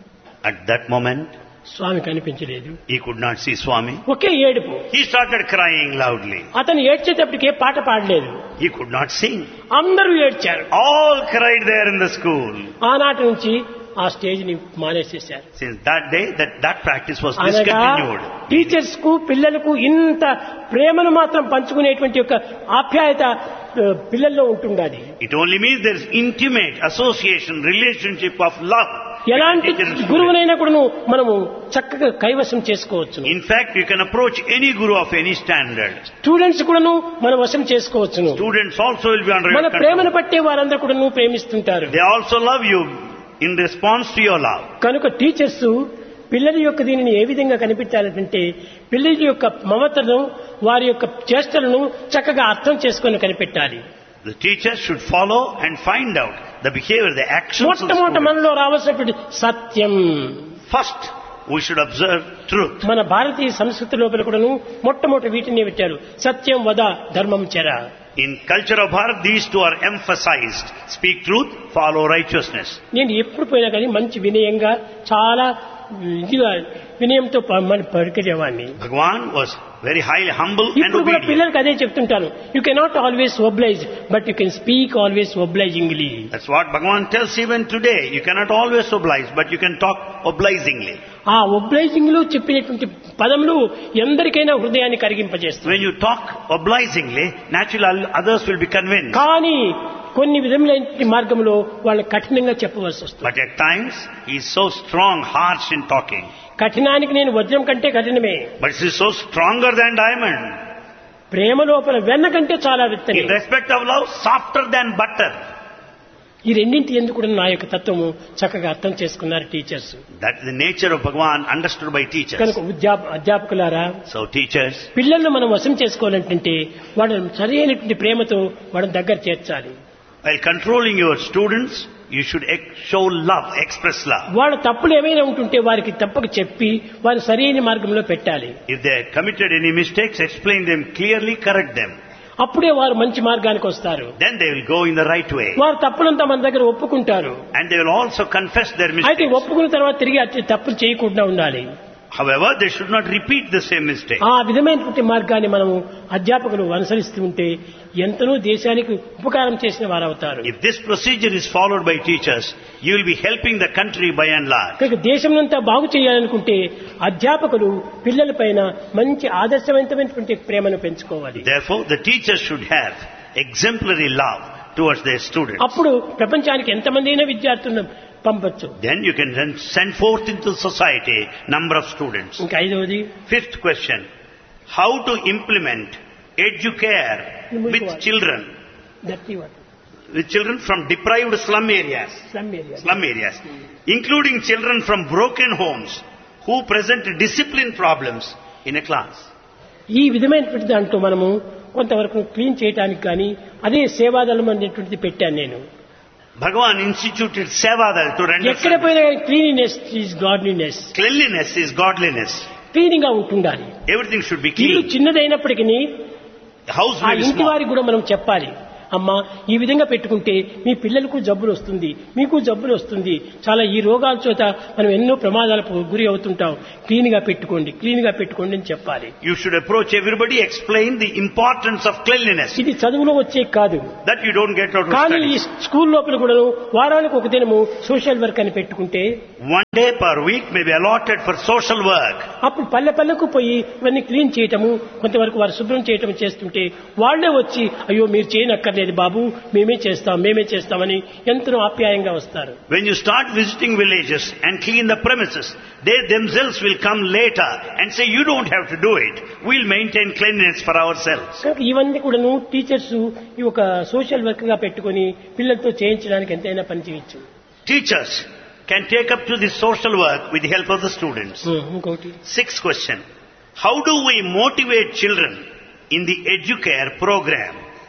At that moment, స్వామి కనిపించలేదు. he could not see Swami. ఒకే ఏడుపు. He started crying loudly. అతను ఏడ్చేటప్పటికే పాట పాడలేదు. He could not sing. అందరూ ఏడ్చారు. All cried there in the school. ఆనాటి నుంచి ఆ స్టేజ్ ని మానేసేశారు. Since that day, that practice was అనగా discontinued. టీచర్స్ కు పిల్లలకు ఇంత ప్రేమను మాత్రం పంచుకునేటువంటి యొక్క ఆప్యాయత పిల్లల్లో ఉంటుండాలి. It only means there is intimate association, relationship of love. ఎలాంటి గురువునైనా కూడా మనము చక్కగా కైవసం చేసుకోవచ్చు. In fact, you can approach any guru of any standard. Students కూడాను మన వశం చేసుకోవచ్చును. Students also will be under your మన control. ప్రేమను పట్టే వారందరూ కూడాను ప్రేమిస్తుంటారు. They also love you in response to your love. కనుక టీచర్స్ పిల్లల యొక్క దీనిని ఏ విధంగా కనిపించాలంటే పిల్లల యొక్క మమతను వారి యొక్క చేష్టలను చక్కగా అర్థం చేసుకొని కనిపెట్టాలి. The teachers should follow and find out the behavior, the actions of the మొట్టమొదట students. మనలో రావాల్సినటువంటి సత్యం. First, we should observe truth. మన భారతీయ సంస్కృతి లోపల కూడాను మొట్టమొదటి వీటిని పెట్టారు. సత్యం వద ధర్మం చెర. In culture of Bharat, these two are emphasized. Speak truth, follow righteousness. నేను ఎప్పుడు పోయినా కానీ మంచి వినయంగా చాలా ఇదిగా వినయంతో పలికేవాడిని. Bhagavan was very highly humble and ఇప్పుడు కూడా obedient. పిల్లలకి అదే చెప్తుంటాను. You cannot always oblige but you can speak always obligingly. That's what Bhagavan tells even today. You cannot always oblige, but you can talk obligingly. ఆ obliging లో చెప్పినటువంటి పదములు ఎందరికైనా హృదయాన్ని కరిగింపజేస్తాయి. When you talk obligingly, naturally others will be convinced. కానీ కొన్ని విధములైన మార్గంలో వాళ్ళు కఠినంగా చెప్పవలసి వస్తుంది. But at times, he is so strong, harsh in talking. కఠినానికి నేను వజ్రం కంటే కఠినమే. But he is so stronger than diamond. ప్రేమ లోపల వెన్న కంటే చాలా విత్తనే. In respect of love, softer than butter. ఈ రెండింటి ఎందుకు కూడా నా యొక్క తత్వము చక్కగా అర్థం చేసుకున్నారు teachers. That is the nature of Bhagavan understood by teachers. కనుక అధ్యాపకులారా, So teachers, పిల్లలను మనం వశం చేసుకోవాలంటే వాళ్ళని సరైనటువంటి ప్రేమతో వాళ్ళని దగ్గర చేర్చాలి. while controlling your students, you should show love, express love. వాళ్ళ తప్పులు ఏమైనా ఉంటుంటే వారికి తప్పక చెప్పి వారిని సరైన మార్గంలో పెట్టాలి. If they committed any mistakes, explain them clearly, correct them. అప్పుడే వారు మంచి మార్గానికి వస్తారు. Then they will go in the right way. వారు తప్పులంతా మన దగ్గర ఒప్పుకుంటారు. And they will also confess their అయితే mistakes. ఒప్పుకున్న తర్వాత తిరిగి అట్టి తప్పులు చేయకుండా ఉండాలి. However, they should not repeat the same mistake. ఆ విధమైనటువంటి మార్గాన్ని మనము అధ్యాపకులు అనుసరిస్తూ ఉంటే ఎంతనో దేశానికి ఉపకారం చేసిన వారు అవుతారు. If this procedure is followed by teachers, you will be helping the country by and large. కనుక దేశంనంతా బాగు చేయాలనుకుంటే అధ్యాపకులు పిల్లలపైన మంచి ఆదర్శవంతమైనటువంటి ప్రేమను పెంచుకోవాలి. Therefore, the teachers should have exemplary love towards their students. అప్పుడు ప్రపంచానికి ఎంతమంది అయినా విద్యార్థులను పంపొచ్చు. Then you can then send forth into society number of students. ఇంకా ఐదవది, Fifth question, how to implement educare with children from deprived slum areas, including children from broken homes who present discipline problems in a class. ఈ విధమైనటువంటి దాంట్లో మనము కొంతవరకు clean చేయడానికి కానీ అదే సేవాదళం అనేటువంటిది పెట్టాను నేను. Bhagavan instituted Sevadal to render ఎక్కడ పోయినా cleanliness is godliness. cleanliness is godliness. Cleaning గా ఉంటుండాలి. Everything should be ఇల్లు clean. చిన్నదైనప్పటికీ The house ఆ may be ఇంటి small. వారికి కూడా మనం చెప్పాలి అమ్మా ఈ విధంగా పెట్టుకుంటే మీ పిల్లలకు జబ్బులు వస్తుంది, మీకు జబ్బులు వస్తుంది, చాలా ఈ రోగాల చేత మనం ఎన్నో ప్రమాదాలకు గురి అవుతుంటాం, క్లీన్ గా పెట్టుకోండి అని చెప్పాలి. You should approach everybody, explain the importance of cleanliness. ఇది చదువులో వచ్చే కాదు, That you don't get out of కానీ ఈ studies. స్కూల్ లోపల కూడా వారానికి ఒక దినము సోషల్ వర్క్ అని పెట్టుకుంటే One day per week may be allotted for social work. అప్పుడు పల్లెకు పోయి ఇవన్నీ క్లీన్ చేయటము, కొంతవరకు వారు శుభ్రం చేయటం చేస్తుంటే వాళ్లే వచ్చి అయ్యో మీరు చేయనక్కర్లేదు బాబు, మేమే చేస్తామని ఎంతో ఆప్యాయంగా వస్తారు. When you start visiting villages and clean the premises, they themselves will come later and say, you don't have to do it. We'll maintain cleanliness for ourselves. కనుక ఇవన్నీ కూడాను టీచర్స్ ఈ ఒక సోషల్ వర్క్ గా పెట్టుకుని పిల్లలతో చేయించడానికి ఎంతైనా పని చేయొచ్చు. Teachers can take up to this social work with the help of the students. ఇంకోటి 6th question. How do we motivate children in the Educare program?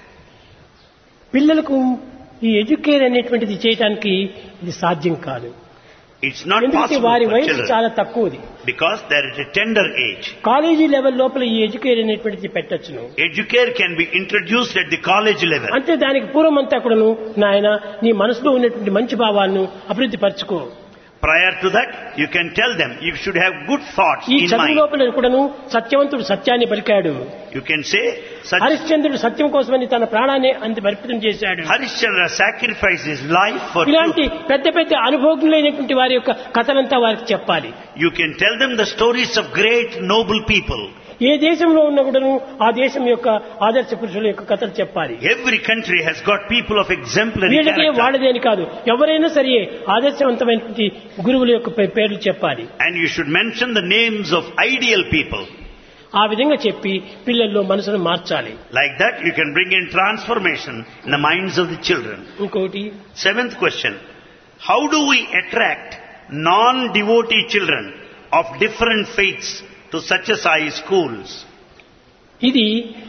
పిల్లలకు ఈ ఎడ్యుకేర్ అనేటువంటిది చేయడానికి ఇది సాధ్యం కాదు. It's not ఎందుకంటే possible వారి for వయసు children చాలా తక్కువది. because they're at a tender age. College level లోపల ఈ ఎడ్యుకేర్ అనేటువంటిది పెట్టొచ్చును. Educare can be introduced at the college level. అంటే దానికి పూర్వం అంతా కూడాను నాయన నీ మనసులో ఉన్నటువంటి మంచి భావాలను అభివృద్ధి పరచుకో. Prior to that, you can tell them you should have good thoughts ఈ in చదువు mind. లోపల కూడాను సత్యవంతుడు సత్యాన్ని పలికాడు. You can say, హరిశ్చంద్రుడు సత్యం కోసమని తన ప్రాణాన్ని అంత అర్పితం చేశాడు. Harishchandra sacrificed his life for ఇలాంటి truth. పెద్ద అనుభోగులైనటువంటి వారి యొక్క కథలంతా వారికి చెప్పాలి. You can tell them the stories of great noble people. ఏ దేశంలో ఉన్న కూడాను ఆ దేశం యొక్క ఆదర్శ పురుషుల యొక్క కథలు చెప్పాలి. Every country has got people of exemplary వీళ్ళకే character. వాళ్ళదే అని కాదు, ఎవరైనా సరే ఆదర్శవంతమైనటువంటి గురువుల యొక్క పేర్లు చెప్పాలి. And you should mention the names of ideal people. ఆ విధంగా చెప్పి పిల్లల్లో మనసును మార్చాలి. Like that, you can bring in transformation in the minds of the children. ఇంకోటి 7th question. How do we attract non-devotee children of different faiths to Satyasai schools? ఇది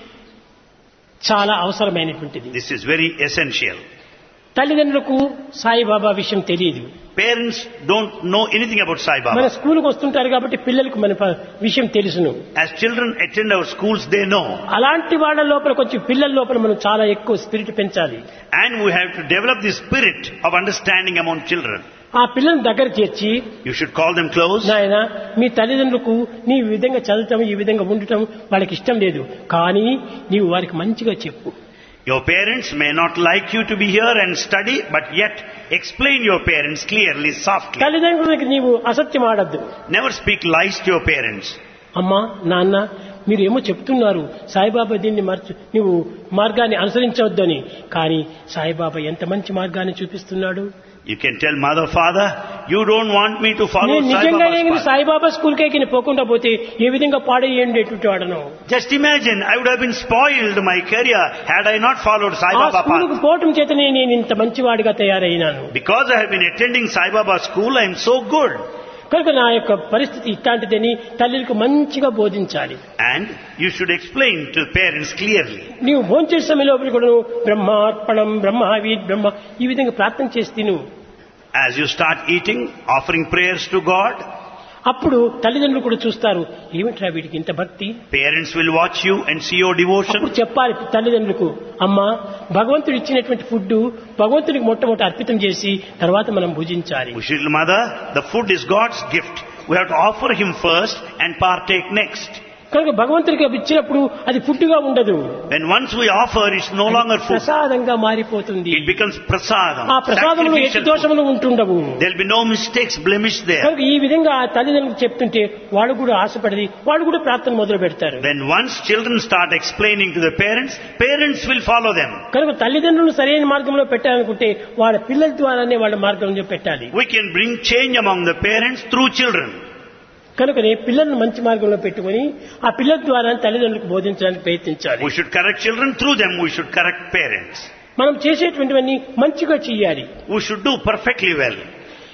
చాలా అవసరమైనటువంటిది. This is very essential. తల్లిదండ్రులకు సాయిబాబా విషయం తెలియదు. Parents don't know anything about Sai మన Baba. స్కూల్కి వస్తుంటారు కాబట్టి పిల్లలకు మన విషయం తెలుసును. As children attend our schools, they know. అలాంటి వాళ్ళ లోపల కొంచెం పిల్లల లోపల మనం చాలా ఎక్కువ స్పిరిట్ పెంచాలి. And we have to develop the spirit of understanding among children. ఆ పిల్లల్ని దగ్గర చేర్చి You should call them close. నాయన మీ తల్లిదండ్రులకు నీ ఈ విధంగా చదవటం ఈ విధంగా ఉండటం వాళ్ళకి ఇష్టం లేదు, కానీ నీవు వారికి మంచిగా చెప్పు. Your parents may not like you to be here and study, but yet explain your parents clearly, softly. తల్లిదండ్రులకి నీవు అసత్యం ఆడద్దు. Never speak lies to your parents. అమ్మా నాన్న మీరేమో చెప్తున్నారు సాయిబాబా దీన్ని నువ్వు మార్గాన్ని అనుసరించవద్దని, కానీ సాయిబాబా ఎంత మంచి మార్గాన్ని చూపిస్తున్నాడు. You can tell mother, father, you don't want me to follow నేను Sai నిజంగా Baba's path. సాయిబాబా స్కూల్కి పోకుండా పోతే ఏ విధంగా పాడేయండేటువంటి వాడను. Just imagine, I would have been spoiled my career had I not followed Sai ఆ Baba స్కూలుకు path. పోవటం చేతనే నేను ఇంత మంచివాడిగా తయారైనాను. Because I have been attending Sai Baba school, I am so good. కనుక నా యొక్క పరిస్థితి ఇట్లాంటిదని తల్లికి మంచిగా బోధించాలి. And you should explain to parents clearly. నీవు భోంచేసే సమయంలో కూడా బ్రహ్మార్పణం బ్రహ్మావి బ్రహ్మ ఈ విధంగా ప్రార్థన చేసి తిను. As you start eating, offering prayers to God, అప్పుడు తల్లిదండ్రులు కూడా చూస్తారు, ఏమిట్రా వీడికి ఇంత భక్తి. parents will watch you and see your devotion. అప్పుడు చెప్పాలి తల్లిదండ్రులకు, అమ్మా భగవంతుడు ఇచ్చినటువంటి ఫుడ్ భగవంతుడికి మొట్టమొదటి అర్పితం చేసి తర్వాత మనం భుజించాలి. Mother, the food is God's gift. We have to offer Him first and partake next. కనుక భగవంతుడికి ఇచ్చినప్పుడు అది ఫుడ్గా ఉండదు. When once we offer, it's no longer food. ప్రసాదంగా మారిపోతుంది. It becomes prasadam. ఆ ప్రసాదంలో ఎట్టి Sacrificial దోషములు ఉంటుండవు. food. There'll be no mistakes, blemish there. కనుక ఈ విధంగా ఆ తల్లిదండ్రులకు చెప్తుంటే వాళ్ళు కూడా ఆశపడి వాళ్ళు కూడా ప్రార్థన మొదలు పెడతారు. When once children start explaining to the parents, parents will follow them. కనుక తల్లిదండ్రులు సరైన మార్గంలో పెట్టాలనుకుంటే వాళ్ళ పిల్లల ద్వారానే వాళ్ళ మార్గంలో పెట్టాలి. We can bring change among the parents through children. కనుకనే పిల్లలను మంచి మార్గంలో పెట్టుకుని ఆ పిల్లల ద్వారా తల్లిదండ్రులకు బోధించడానికి ప్రయత్నించాలి. We should correct children, through them we should correct parents. మనం చేసేటువంటివన్నీ మంచిగా చెయ్యాలి. We should do perfectly well.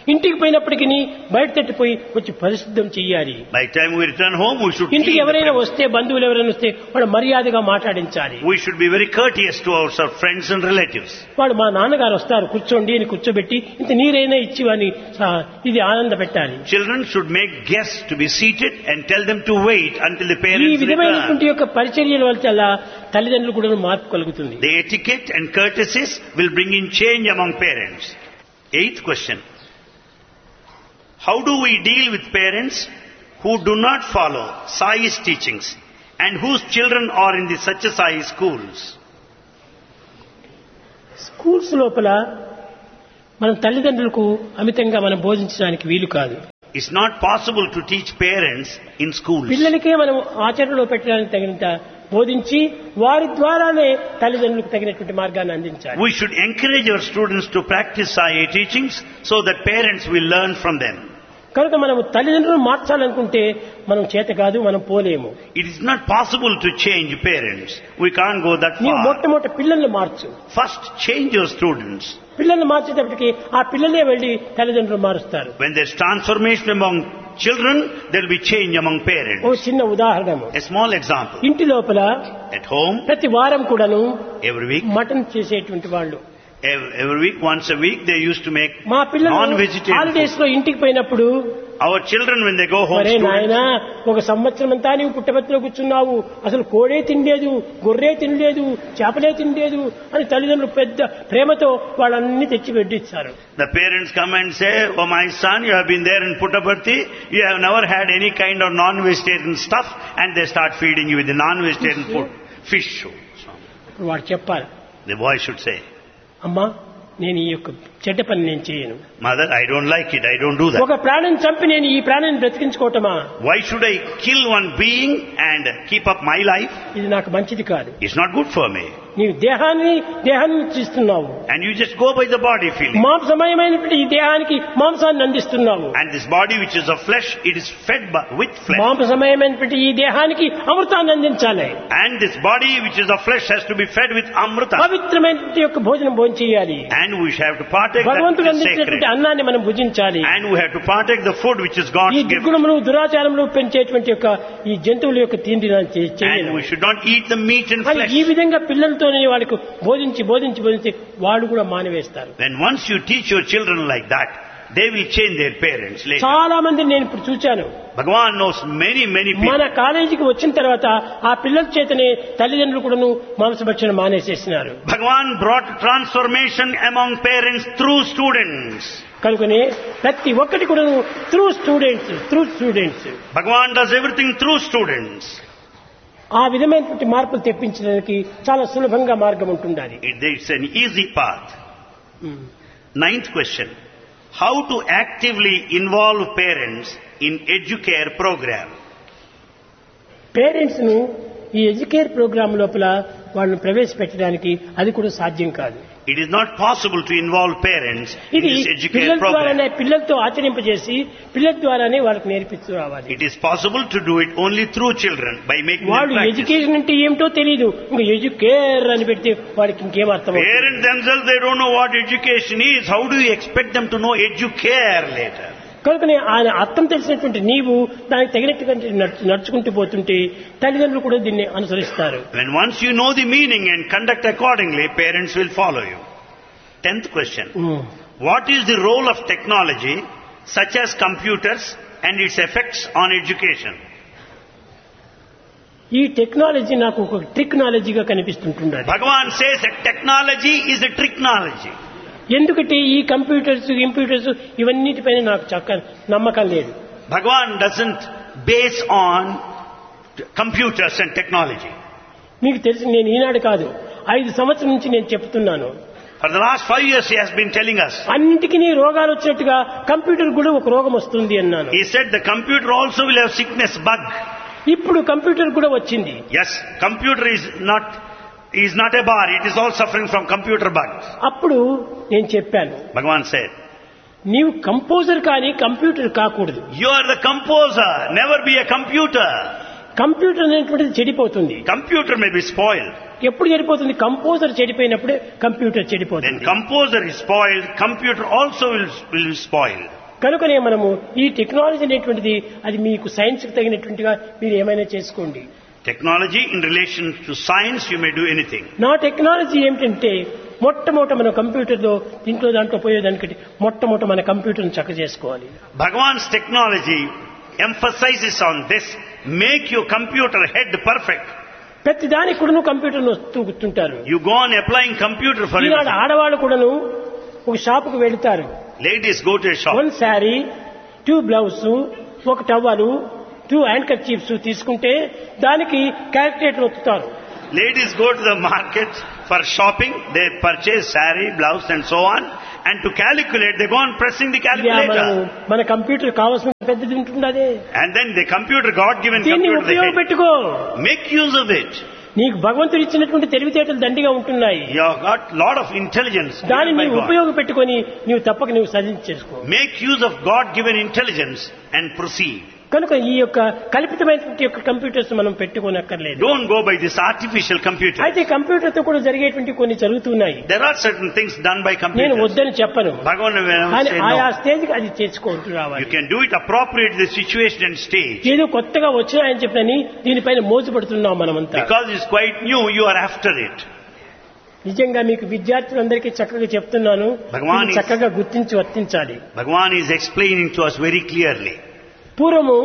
ఇంటికి పోయినప్పటికీ బయట తట్టిపోయి వచ్చి పరిశుద్ధం చెయ్యాలి. By the time we return home, we should ఇంటికి clean the ఎవరైనా premises. వస్తే బంధువులు ఎవరైనా వస్తే వాడు మర్యాదగా మాట్లాడించాలి. We should be very courteous to our friends and relatives. వాడు మా నాన్నగారు వస్తారు కూర్చోండి అని కూర్చోబెట్టి ఇంత నీరైనా ఇచ్చి అని ఇది ఆనంద పెట్టాలి. Children should make guests to be seated and tell them to wait until the ఈ parents విధమైనటువంటి return. యొక్క పరిచర్యల వల్ల తల్లిదండ్రులు కూడా మార్పు కలుగుతుంది. The etiquette and courtesies will bring in change among parents. 8th question. How do we deal with parents who do not follow Sai's teachings and whose children are in the Satya Sai schools? Schools లోపల మనం తల్లిదండ్రులకు అమితంగా మనం బోధించడానికి వీలు కాదు. It's not possible to teach parents in schools. పిల్లలకే మనం ఆచరణలో పెట్టడానికి తగినంత బోధించి వారి ద్వారానే తల్లిదండ్రులకు తగినటువంటి మార్గాన్ని అందించాలి. We should encourage our students to practice Sai teachings so that parents will learn from them. కనుక మనం తల్లిదండ్రులను మార్చాలనుకుంటే మనం చేత కాదు, మనం పోలేము. It is not possible to change parents. We can't go that నీవు far. మొట్టమొదటి పిల్లల్ని మార్చు. First, change your students. పిల్లల్ని మార్చేటప్పటికి ఆ పిల్లలే వెళ్లి తల్లిదండ్రులు మారుస్తారు. When there's transformation among children, there will be change among oh parents. చిన్న ఉదాహరణము, A small example. ఇంటి లోపల At home, ప్రతి వారం కూడాను every week, మటన్ చేసేటువంటి వాళ్ళు every week, once a week, they used to make మా పిల్లలు non-vegetarian హాలిడేస్ food. లో ఇంటికి పోయినప్పుడు Our children, when they go home, మరే students, నాయనా ఒక సంవత్సరం అంతా నీవు పుట్టబెత్తలో కూర్చున్నావు, అసలు కోడే తినలేదు, గొర్రె తినలేదు, చేపలే తినలేదు అని తల్లిదండ్రులు పెద్ద ప్రేమతో వాళ్ళన్ని తెచ్చి పెట్టిస్తారు. the parents come and say, "Oh my son, you have been there in Puttaparthi, you have never had any kind of non-vegetarian stuff," and they start feeding you with the non-vegetarian food, fish. ఇప్పుడు వాడు చెప్పాలి, The boy should say, అమ్మా నేను ఈ యొక్క చెడ్డ పని నేను చేయను. "Mother, I don't like it, I don't do that. ఒక ప్రాణిని చంపి నేను ఈ ప్రాణిని బ్రతికించుకోవటమా, Why should I kill one being and keep up my life? ఇది నాకు మంచిది కాదు. It's not good for me." నీవు దేహాన్ని ఇస్తున్నావు, And you just go by the body feeling. మాంసమయమైనటువంటి ఈ దేహానికి మాంసాన్ని అందిస్తున్నావు. And this body which is of flesh, it is fed with flesh. మాంసమయమైనటువంటి ఈ దేహానికి అమృతాన్ని అందించాలి. And this body which is of flesh has to be fed with amrita. పవిత్రమైనటువంటి యొక్క భోజనం భోంచేయాలి. And we have to partake that భగవంతుడు which is sacred. అందించినటువంటి అన్నాన్ని మనం భుజించాలి. And we have to partake the food which is God's ఈ gift. దుర్గుణములు దురాచారములు పెంచేటువంటి యొక్క ఈ జంతువుల యొక్క తిండి And చేయను. we should not eat the meat and అని flesh. ఈ విధంగా పిల్లలతోనే వాళ్ళకు బోధించి వాళ్ళు కూడా మానివేస్తారు. When once you teach your children like that, they will change their parents later. చాలా మంది నేను ఇప్పుడు చూచాను. Bhagavan knows many people. మన కాలేజీకి వచ్చిన తర్వాత ఆ పిల్లల చేతనే తల్లిదండ్రులు కూడాను మాంసభక్షణ మానేసేసినారు. Bhagavan brought transformation among parents through students. కనుకనే ప్రతి ఒక్కటి కూడాను through students Bhagavan does everything through students. ఆ విధమైనటువంటి మార్పులు తెప్పించడానికి చాలా సులభంగా మార్గం ఉంటుండాలి. It's an easy path. 9th question. How to actively involve parents in Educare program? Parents ను ఈ ఎడ్యుకేర్ ప్రోగ్రామ్ లోపల వాళ్ళని ప్రవేశపెట్టడానికి అది కూడా సాధ్యం కాదు. It is not possible to involve parents in ఇది this Educare పిల్లల ద్వారానే program. పిల్లలతో ఆచరింపజేసి పిల్లల ద్వారానే వాళ్ళకి నేర్పిస్తూ రావాలి. It is possible to do it only through children by making them వాళ్ళు practice. ఎడ్యుకేషన్ అంటే ఏమిటో తెలియదు, ఇంకా ఎడ్యుకేర్ అని పెడితే వాడికి ఇంకేం అర్థం అవుతుంది? Parents themselves, they don't know what education is. How do you expect them to know Educare later? కనుకనే ఆయన అర్థం తెలిసినటువంటి నీవు దానికి తగినట్టుగా నడుచుకుంటూ పోతుంటే తల్లిదండ్రులు కూడా దీన్ని అనుసరిస్తారు. When once you know the meaning and conduct accordingly, parents will follow you. 10th question. What is the role of technology such as computers and its effects on education? ఈ టెక్నాలజీ నాకు ఒక ట్రిక్నాలజీగా కనిపిస్తుంటుంది. Bhagavan says that technology is a tricknology. ఎందుకంటే ఈ computers ఇవన్నిటిపైన నాకు నమ్మకం లేదు. Bhagavan doesn't base on computers and technology. మీకు తెలిసి నేను ఈనాడు కాదు 5 సంవత్సరం నుంచి నేను చెప్తున్నాను. For the last 5 years he has been telling us. అన్నిటికీ రోగాలు వచ్చినట్టుగా కంప్యూటర్ కూడా ఒక రోగం వస్తుంది అన్నాను. He said the computer also will have sickness, bug. ఇప్పుడు కంప్యూటర్ కూడా వచ్చింది. Yes, computer is not a bar. It is all suffering from computer bugs. అప్పుడు నేను చెప్పాను, Bhagavan said, నీవు కంపోజర్ కానీ కంప్యూటర్ కాకూడదు. you are the composer, never be a computer. Computer అనేటువంటిది చెడిపోతుంది. Computer may be spoiled. ఎప్పుడు చెడిపోతుంది? కంపోజర్ చెడిపోయినప్పుడే కంప్యూటర్ When చెడిపోతుంది. composer is spoiled, computer also will be spoiled. కనుకనే మనము ఈ టెక్నాలజీ అనేటువంటిది అది మీకు సైన్స్ కి తగినటువంటిగా మీరు ఏమైనా చేసుకోండి. Technology in relation to science, you may do anything. నా టెక్నాలజీ ఏమిటంటే మొట్టమొదట మన కంప్యూటర్లో దీంట్లో దాంట్లో పోయేదానికంటే మొట్టమొదట మన కంప్యూటర్ని చక్క చేసుకోవాలి. Bhagavan's technology emphasizes on this: make your computer head perfect. ప్రతి దానికి కూడాను కంప్యూటర్ను వస్తూ కూర్చుంటారు. You go on applying computer for Eenadu everything. ఆడవాళ్ళు కూడాను ఒక షాపుకు వెళుతారు. Ladies go to a shop. 1 sari, 2 blouse, 1 towel, 2 hand kerchiefs తీసుకుంటే దానికి calculator ఒత్తుతారు. Ladies go to the market for shopping. They purchase saree, blouse, and so on. And to calculate, they go on pressing the calculator. మన computer కావాల్సిన పెద్దది ఉంటుంది అదే. And then the computer, God-given దీన్ని computer, they ఉపయోగపెట్టుకో. make use of it. నీకు భగవంతుడు ఇచ్చినటువంటి తెలివితేటలు దండిగా ఉంటున్నాయి. You have got lot of intelligence దాన్ని given by నీవు God. ఉపయోగపెట్టుకొని నీవు తప్పక నీవు సాధించేసుకో. Make use of God-given intelligence and proceed. కనుక ఈ యొక్క కల్పితమైనటువంటి యొక్క కంప్యూటర్స్ మనం పెట్టుకోనక్కర్లేదు. Don't go by this artificial computer. అయితే కంప్యూటర్ తో కూడా జరిగేటువంటి కొన్ని జరుగుతున్నాయి. There are certain things done by నేను computers. వద్దని చెప్పను. Bhagavan will కానీ say ఆయా no. స్టేజ్ కి అది చేసుకుంటూ రావాలి. You can do it appropriate to the situation and stage. ఏదో కొత్తగా వచ్చినాయని చెప్పని దీనిపైన మోజుపడుతున్నాం మనమంతా. Because it's quite new, you are after it. నిజంగా మీకు విద్యార్థులందరికీ చక్కగా చెప్తున్నాను. భగవాన్ మీరు చక్కగా గుర్తించి వర్తించాలి. Bhagavan is explaining to us very clearly. పూర్వము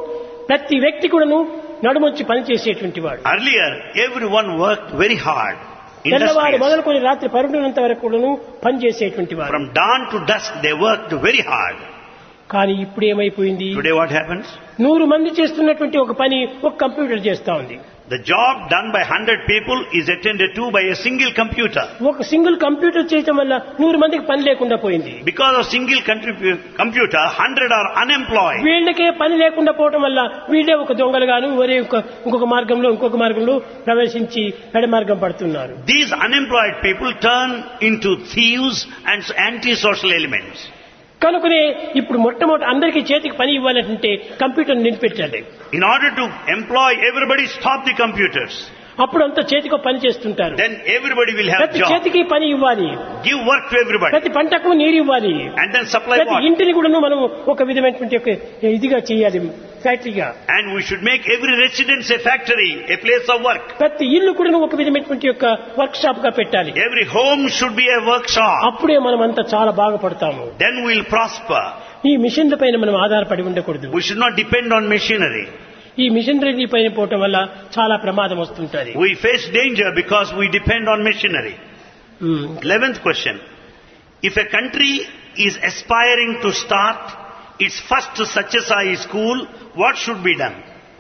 ప్రతి వ్యక్తి కూడాను నడుమొచ్చి పనిచేసేటువంటి వాడు. Earlier, everyone worked very hard. తెల్లవారు Industrious. మొదలుకొని రాత్రి పరుడునంత వరకు కూడాను పనిచేసేటువంటి వాడు. From dawn to dusk, they worked very hard. కానీ ఇప్పుడు ఏమైపోయింది? Today what happens? 100 మంది చేస్తున్నటువంటి ఒక పని ఒక కంప్యూటర్ చేస్తా ఉంది. The job done by 100 people is attended to by a single computer. ఒక సింగిల్ కంప్యూటర్ చేయటం వల్ల 100 మందికి పని లేకుండా పోయింది. Because of single computer, 100 are unemployed. వీళ్ళకే పని లేకుండా పోవటం వల్ల వీళ్ళే ఒక దొంగలుగాను వేరే ఇంకొక మార్గంలో ప్రవేశించి పెడ మార్గం పడుతున్నారు. These unemployed people turn into thieves and anti-social elements. కనుకనే ఇప్పుడు మొట్టమొదటి అందరికీ చేతికి పని ఇవ్వాలంటే computer నిలిపెట్టాలి. In order to employ everybody, stop the computers. అప్పుడు అంతా చేతికి పని చేస్తుంటారు. Then everybody will have ప్రతి job. చేతికి పని ఇవ్వాలి. Give work to everybody. ప్రతి పంటకు నీరు ఇవ్వాలి. And then supply ప్రతి water. ఇంటిని కూడా మనం ఒక విధమైనటువంటి ఒక ఇదిగా చేయాలి, ఫ్యాక్టరీగా. And we should make every residence a factory, a place of work. ప్రతి ఇల్లు కూడా ఒక విధమైనటువంటి యొక్క వర్క్ షాప్ గా పెట్టాలి. Every home should be a workshop. అప్పుడే మనం అంతా చాలా బాగుపడతాము. Then we will prosper. ఈ మిషన్ల పైన మనం ఆధారపడి ఉండకూడదు. We should not depend on machinery. ఈ మిషనరీ పైన పోవటం వల్ల చాలా ప్రమాదం వస్తుంటది. We face danger because we depend on machinery. 11th question. If a country is aspiring to start its first Satyasai school, what should be done?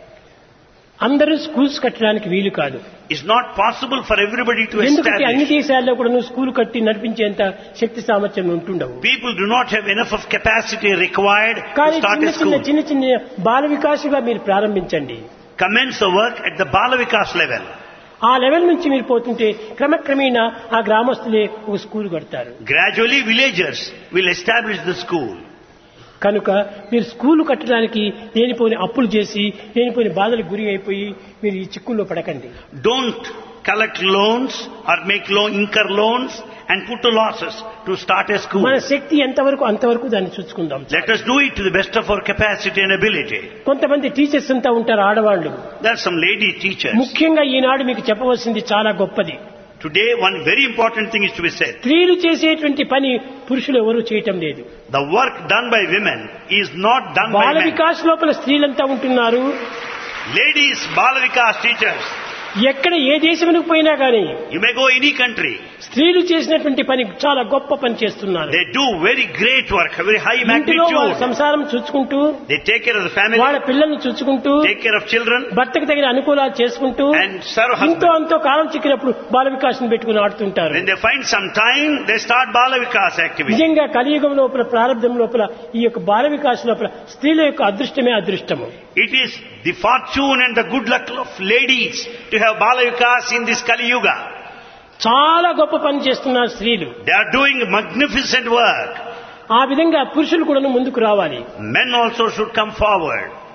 అందరూ schools కట్టడానికి వీలు కాదు. It's not possible for everybody to ఎందుకంటే అన్ని establish. దేశాల్లో కూడా school కట్టి నడిపించేంత శక్తి సామర్థ్యం ఉంటుండవు. People do not have enough of capacity required to కానీ start a school. చిన్న బాల వికాసుగా మీరు ప్రారంభించండి. Commence the work at the Balavikas level. ఆ లెవెల్ నుంచి మీరు పోతుంటే క్రమక్రమేణా ఆ గ్రామస్తులే ఒక స్కూల్ కడతారు. Gradually villagers will establish the school. కనుక మీరు స్కూల్ కట్టడానికి లేనిపోని అప్పులు చేసి లేనిపోని బాధలకు గురి అయిపోయి మీరు ఈ చిక్కుల్లో పడకండి. Don't collect loans or incur loans and put to losses to start a school. మన శక్తి ఎంతవరకు అంతవరకు దాన్ని చూసుకుందాం. Let us do it to the best of our capacity and ability. కొంతమంది టీచర్స్ అంతా ఉంటారు ఆడవాళ్ళు. There are some lady teachers. ముఖ్యంగా ఈనాడు మీకు చెప్పవలసింది చాలా గొప్పది. Today one very important thing is to be said. స్త్రీలు చేసేటువంటి పని పురుషులు ఎవరూ చేయటం లేదు. The work done by women is not done by Bala men. Vikas లోపల స్త్రీలంతా ఉంటున్నారు. Ladies, Balavikas teachers. ఎక్కడ ఏ దేశమునకు పోయినా కానీ You may go any country. స్త్రీలు చేసినటువంటి పని చాలా గొప్ప పని చేస్తున్నారు. They do very great work, very high ఇంటిలో వాళ్ళ magnitude. సంసారం చూసుకుంటూ They take care of the family, వాళ్ళ పిల్లల్ని చూసుకుంటూ take care of children, భర్తకు తగిన అనుకూలాలు చేసుకుంటూ and serve ఇంతో husband. అంతో కాలం చిక్కినప్పుడు బాల వికాసం పెట్టుకుని ఆడుతుంటారు. When they find some time, they start Balavikas activity. నిజంగా కలియుగం లోపల ప్రారంభం లోపల ఈ యొక్క బాల వికాస్ లోపల స్త్రీల యొక్క అదృష్టమే అదృష్టము. It is the fortune and the good luck of ladies to have Balavikas in this Kali Yuga. చాలా గొప్ప పని చేస్తున్నారు స్త్రీలు. They are doing magnificent work. ఆ విధంగా పురుషులు కూడా ముందుకు రావాలి. Men also should come forward.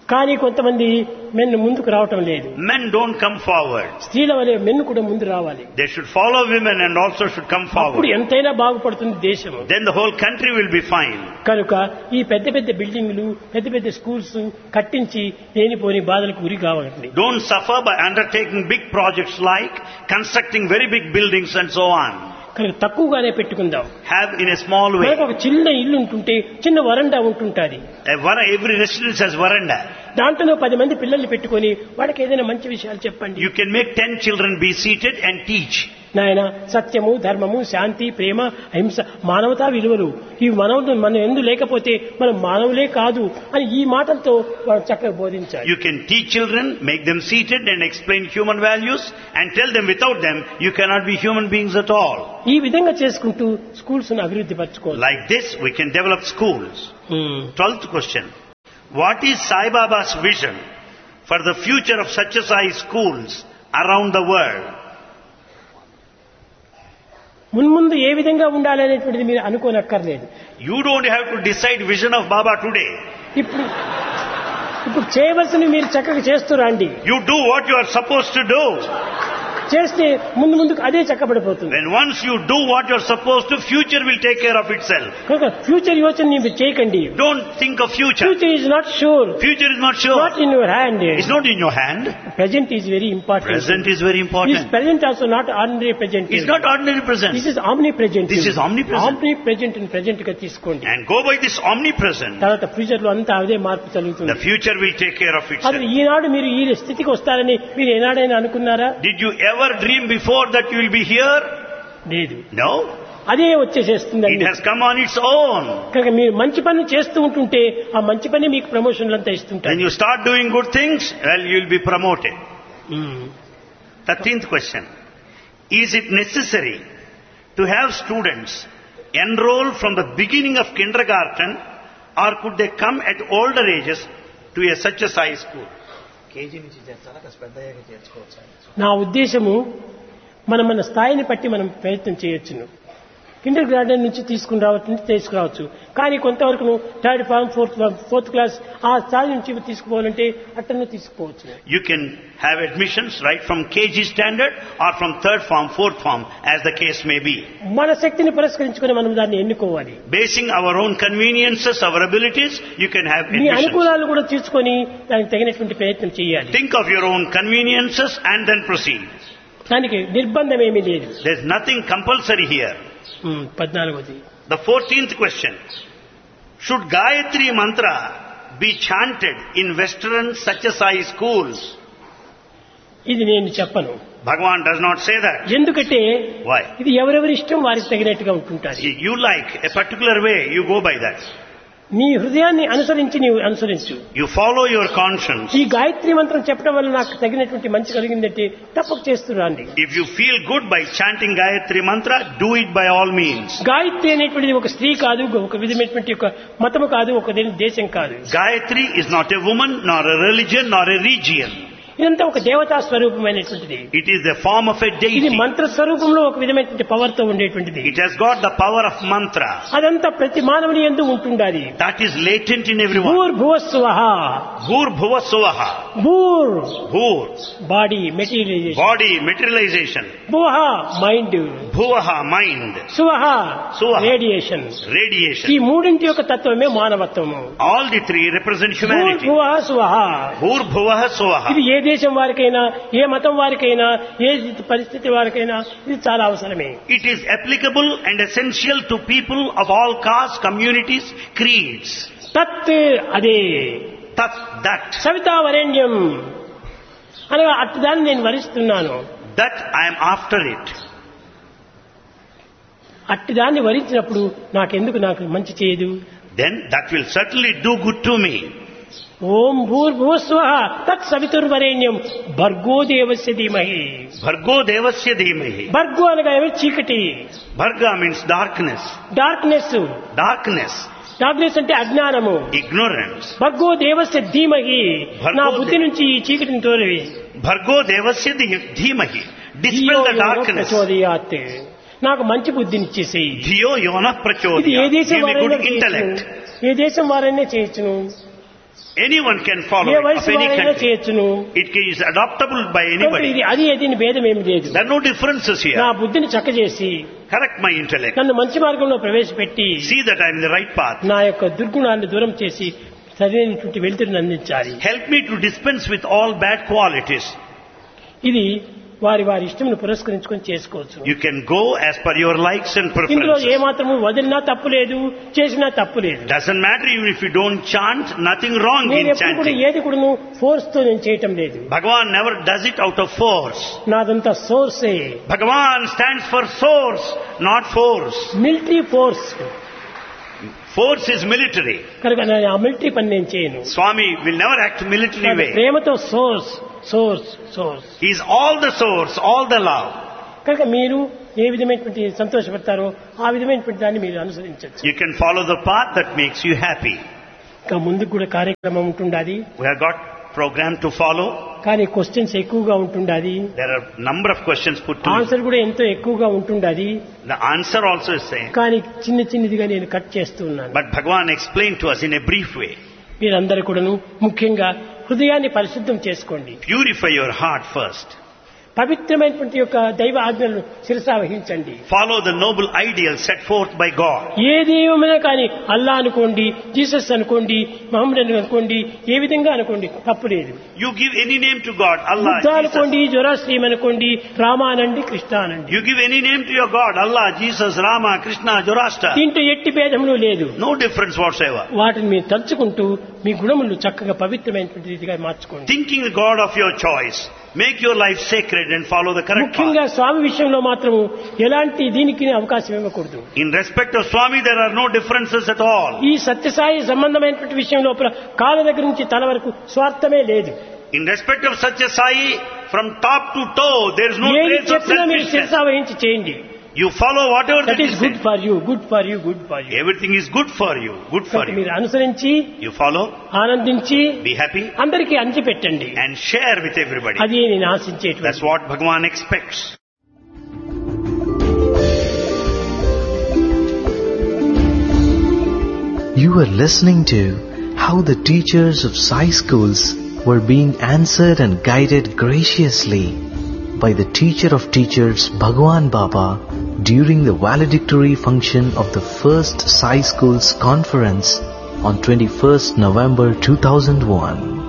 కానీ కొంతమంది మెన్ను ముందుకు రావటం లేదు. Men don't come forward. స్త్రీల వలె మెన్ను కూడా ముందు రావాలి. They should follow women and also should come అప్పుడు forward. ఎంతైనా బాగుపడుతుంది దేశం. Then the whole country will be fine. కనుక ఈ పెద్ద పెద్ద బిల్డింగ్లు, పెద్ద పెద్ద స్కూల్స్ కట్టించి లేనిపోని బాధలకు గురి కావాలి. Don't suffer by undertaking big projects like constructing very big buildings and so on. కనుక తక్కువగానే పెట్టుకుందాం. Have in a small way. మనకు ఒక చిన్న ఇల్లు ఉంటుంటే చిన్న వరండా ఉంటుంటుంది. Every residence has veranda. దాంట్లో 10 మంది పిల్లల్ని పెట్టుకొని వాళ్ళకి ఏదైనా మంచి విషయాలు చెప్పండి. You can make 10 children be seated and teach. నాయన సత్యము, ధర్మము, శాంతి, ప్రేమ, అహింస, మానవతా విలువలు ఈ మనం ఎందు లేకపోతే మనం మానవులే కాదు అని ఈ మాటలతో వాళ్ళు చక్కగా బోధించాలి. You can teach children, make them seated and explain human values and tell them without them you cannot be human beings at all. ఈ విధంగా చేసుకుంటూ స్కూల్స్ ను అభివృద్ధి పరచుకోవాలి. Like this we can develop schools. 12th question. What is Sai Baba's vision for the future of Satya Sai schools around the world? మున్ముందు ఏ విధంగా ఉండాలి అనేటువంటిది మీరు అనుకోనక్కర్లేదు. You don't have to decide vision of Baba today. ఇప్పుడు చేయవలసినవి మీరు చక్కగా చేస్తూ రండి. You do what you are supposed to do. చేస్తే ముందుకు అదే చక్కబడిపోతుంది. When once you do what you are supposed to, future will take care of itself. కనుక ఫ్యూచర్ యోచన మీరు చేయకండి. Don't think of future. Future is not sure. Future is not sure. Not in your hand. It's not in your hand. Present is very important. Present is very important. This present also not ordinary present. It's not ordinary present. This is omnipresent. This is omnipresent. Omnipresent and present గా తీసుకోండి. And go by this omnipresent. తర్వాత future లో అంతా అదే మార్పు జరుగుతుంది. The future will take care of itself. అది ఈనాడు మీరు ఈ స్థితికి వస్తారని మీరు ఏనాడైనా అనుకున్నారా? Did you ever dream before that you will be here? లేదు. No. అదే వచ్చేసేస్తుంది. It has come on its own. కనుక మీరు మంచి పని చేస్తూ ఉంటుంటే ఆ మంచి పని మీకు ప్రమోషన్లు అంతా ఇస్తుంటారు. When you start doing good things, well, you will be promoted. 13th question. Is it necessary to have students enroll from the beginning of kindergarten, or could they come at older ages to a such a size school? నా ఉద్దేశము మన స్థాయిని బట్టి మనం ప్రయత్నం చేయొచ్చును. Kinder garden నుంచి తీసుకురావచ్చు. కానీ కొంతవరకు 3rd form, 4th class ఆ స్థాయి నుంచి తీసుకుపోవాలంటే అట్టనే తీసుకుపోవచ్చు. You can have admissions right from KG standard or from 3rd form, 4th form, as the case may be. మన శక్తిని పురస్కరించుకొని మనం దాన్ని ఎన్నుకోవాలి. Basing our own conveniences, our abilities, you can have me admissions. అనుకూలాలు కూడా తీసుకొని దానికి తగినటువంటి ప్రయత్నం చేయాలి. Think of your own conveniences and then proceed. దానికి నిర్బంధం ఏమీ లేదు. There's nothing compulsory here. 14వ. The 14th question. Should Gayatri Mantra be chanted in Western Satya Sai schools? ఇది నేను చెప్పను. Bhagavan does not say that. ఎందుకంటే Why? ఇది ఎవరెవరి ఇష్టం వారికి తగినట్టుగా ఉంటుంటారు. You like a particular way, you go by that. నీ హృదయాన్ని అనుసరించి నీవు అనుసరించు. You follow your conscience. ఈ గాయత్రి మంత్రం చెప్పడం వల్ల నాకు తగినటువంటి మంచి కలిగిందంటే తప్పక చేస్తురండి. If you feel good by chanting Gayatri Mantra, do it by all means. Gayatri అనేటువంటిది ఒక స్త్రీ కాదు, ఒక విధమైనటువంటి ఒక మతము కాదు, ఒక దేశం కాదు. Gayatri is not a woman, nor a religion, nor a region. ఇదంతా ఒక దేవతా స్వరూపమైనటువంటిది. It is the form of a ఇది deity. మంత్ర స్వరూపంలో ఒక విధమైనటువంటి పవర్ తో ఉండేటువంటిది. It has got the power of mantra. అదంతా ప్రతి మానవుని యందు ఉంటుండాలి. That is latent in everyone. భూర్ భువస్సువః. Bhur bhuva suvaha. భూర్ Bhur. Body materialisation. Body materialization. భువః mind. Bhuvaha mind. సువః Suvaha. Radiation. Radiation. ఈ మూడింటి యొక్క తత్వమే మానవత్వము. All the three represent భూర్ humanity. భువః సువః. Bhur bhuvaha suvaha. ఇది ఏ దేశం వారికైనా, ఏ మతం వారికైనా, ఏ పరిస్థితి వారికైనా ఇది చాలా అవసరమే. It is applicable and essential to people of all castes, communities, creeds. తత్ అదే. Tat, that. సవితా వరేణ్యం అనగా అట్టి దాన్ని నేను వరిస్తున్నాను. That I am after it. అట్టి దాన్ని వరించినప్పుడు నాకు మంచి చేయదు. Then that will certainly do good to me. ఓం భూర్భువస్వః తత్ సవితుర్వరేణ్యం భర్గో దేవస్య ధీమహి. Bhargo devasya dhimahi. భర్గో అనగా ఏమి? చీకటి. Bharga means darkness. Darkness. Darkness. Darkness అంటే అజ్ఞానము. Ignorance. భర్గో దేవస్య ధీమహి. భర్గో నా బుద్ధి నుంచి ఈ చీకటిని తోలివి. Bhargo devasya dhimahi. Dispel the darkness. ప్రచోదయాత్. నాకు మంచి బుద్ధినిచ్చేసేయి. Dhiyo yona ఇది ఏ prachodya. దేశం Give me వారైనా good intellect. ఏ దేశం వారైనా చేయొచ్చును. Anyone can follow A it of వయసు any వారైనా country. చేయొచ్చును. It is adoptable by కనుక anybody. ఇది అది ఏది భేదం ఏమి లేదు. There are no differences నా here. బుద్ధిని చక్కజేసి Correct my intellect. నన్ను మంచి మార్గంలో ప్రవేశపెట్టి See that I am in the right path. నా యొక్క దుర్గుణాన్ని దూరం చేసి సరైనటువంటి వెలుతురుని అందించాలి. Help me to dispense with all bad qualities. ఇది వారి వారి ఇష్టమును పురస్కరించుకొని చేసుకోవచ్చు. You can go as per your likes and ఇందులో preferences. ఏమాత్రము వదిలినా తప్పు లేదు, చేసినా తప్పు లేదు. Doesn't matter even if you don't chant, nothing wrong నేను in ఎప్పుడు కూడా chanting. ఏది కూడా ఫోర్స్ తో నేను చేయటం లేదు. Bhagavan never does it out of force. నాదంతా సోర్సే, Bhagavan stands for source, not force. Military force. Force is military. కనుక నేను ఆ మిలిటరీ పని నేను చేయను. Swami will never act military way. ప్రేమతో source source source. He is all the source, all the love. కనుక మీరు ఏ విధమైనటువంటి సంతోషపడతారో ఆ విధమైనటువంటి దాన్ని మీరు అనుసరించవచ్చు. You can follow the path that makes you happy. ఇంకా ముందుకు కూడా కార్యక్రమం ఉంటుండాది. We have got program to follow. కానీ క్వశ్చన్స్ ఎక్కువగా ఉంటుండాది. There are number of questions put to answer కూడా ఎంతో ఎక్కువగా ఉంటుండాది. The answer also is same. కానీ చిన్న చిన్నదిగా నేను కట్ చేస్తూ ఉన్నాను. But Bhagavan explained to us in a brief way. మీరందరూ కూడాను ముఖ్యంగా హృదయాన్ని పరిశుద్ధం చేసుకోండి. Purify your heart first. పవిత్రమైనటువంటి యొక్క దైవ ఆజ్ఞలను శిరసా వహించండి. Follow the noble ideals set forth by God. ఏ దైవమైనా కానీ అల్లా అనుకోండి, జీసస్ అనుకోండి, మహమ్మద్ అనుకోండి, ఏ విధంగా అనుకోండి తప్పు లేదు. You give any name to God, Allah, Buddha Jesus. అనుకోండి, జొరాస్ట్రీయం అనుకోండి, రామ అనండి, కృష్ణ అనండి. You give any name to your God, Allah, Jesus, Rama, Krishna, Zoroaster. దీంట్లో ఎట్టి భేదములు లేదు. No difference whatsoever. వాటిని మీరు తలుచుకుంటూ మీ గుణములు చక్కగా పవిత్రమైనటువంటి రీతిగా మార్చుకోండి. Thinking the God of your choice, make your life sacred and follow the correct ముఖ్యంగా path. స్వామి విషయంలో మాత్రము ఎలాంటి దీనికి అవకాశం ఇవ్వకూడదు. In respect of Swami, there are no differences at all. ఈ సత్యసాయి సంబంధమైనటువంటి విషయం లోపల కాళ్ళ దగ్గర నుంచి తల వరకు స్వార్థమే లేదు. In respect of Satya Sai, from top to toe, there is no ఏది trace of చెప్పినా మీరు selfishness. శిరసా వహించి చేయండి. You follow whatever that that is is good said. For you, good for you, good for you. Everything is good for you, good for you. మీరు అనుసరించి You follow, ఆనందించి be happy, అందరికీ అంచి పెట్టండి. and share with everybody. అది నేను ఆశించేటువంటి. That's what Bhagavan expects. You are listening to how the teachers of Sai schools were being answered and guided graciously by the teacher of teachers Bhagwan Baba during the valedictory function of the first Sai schools conference on 21st November 2001.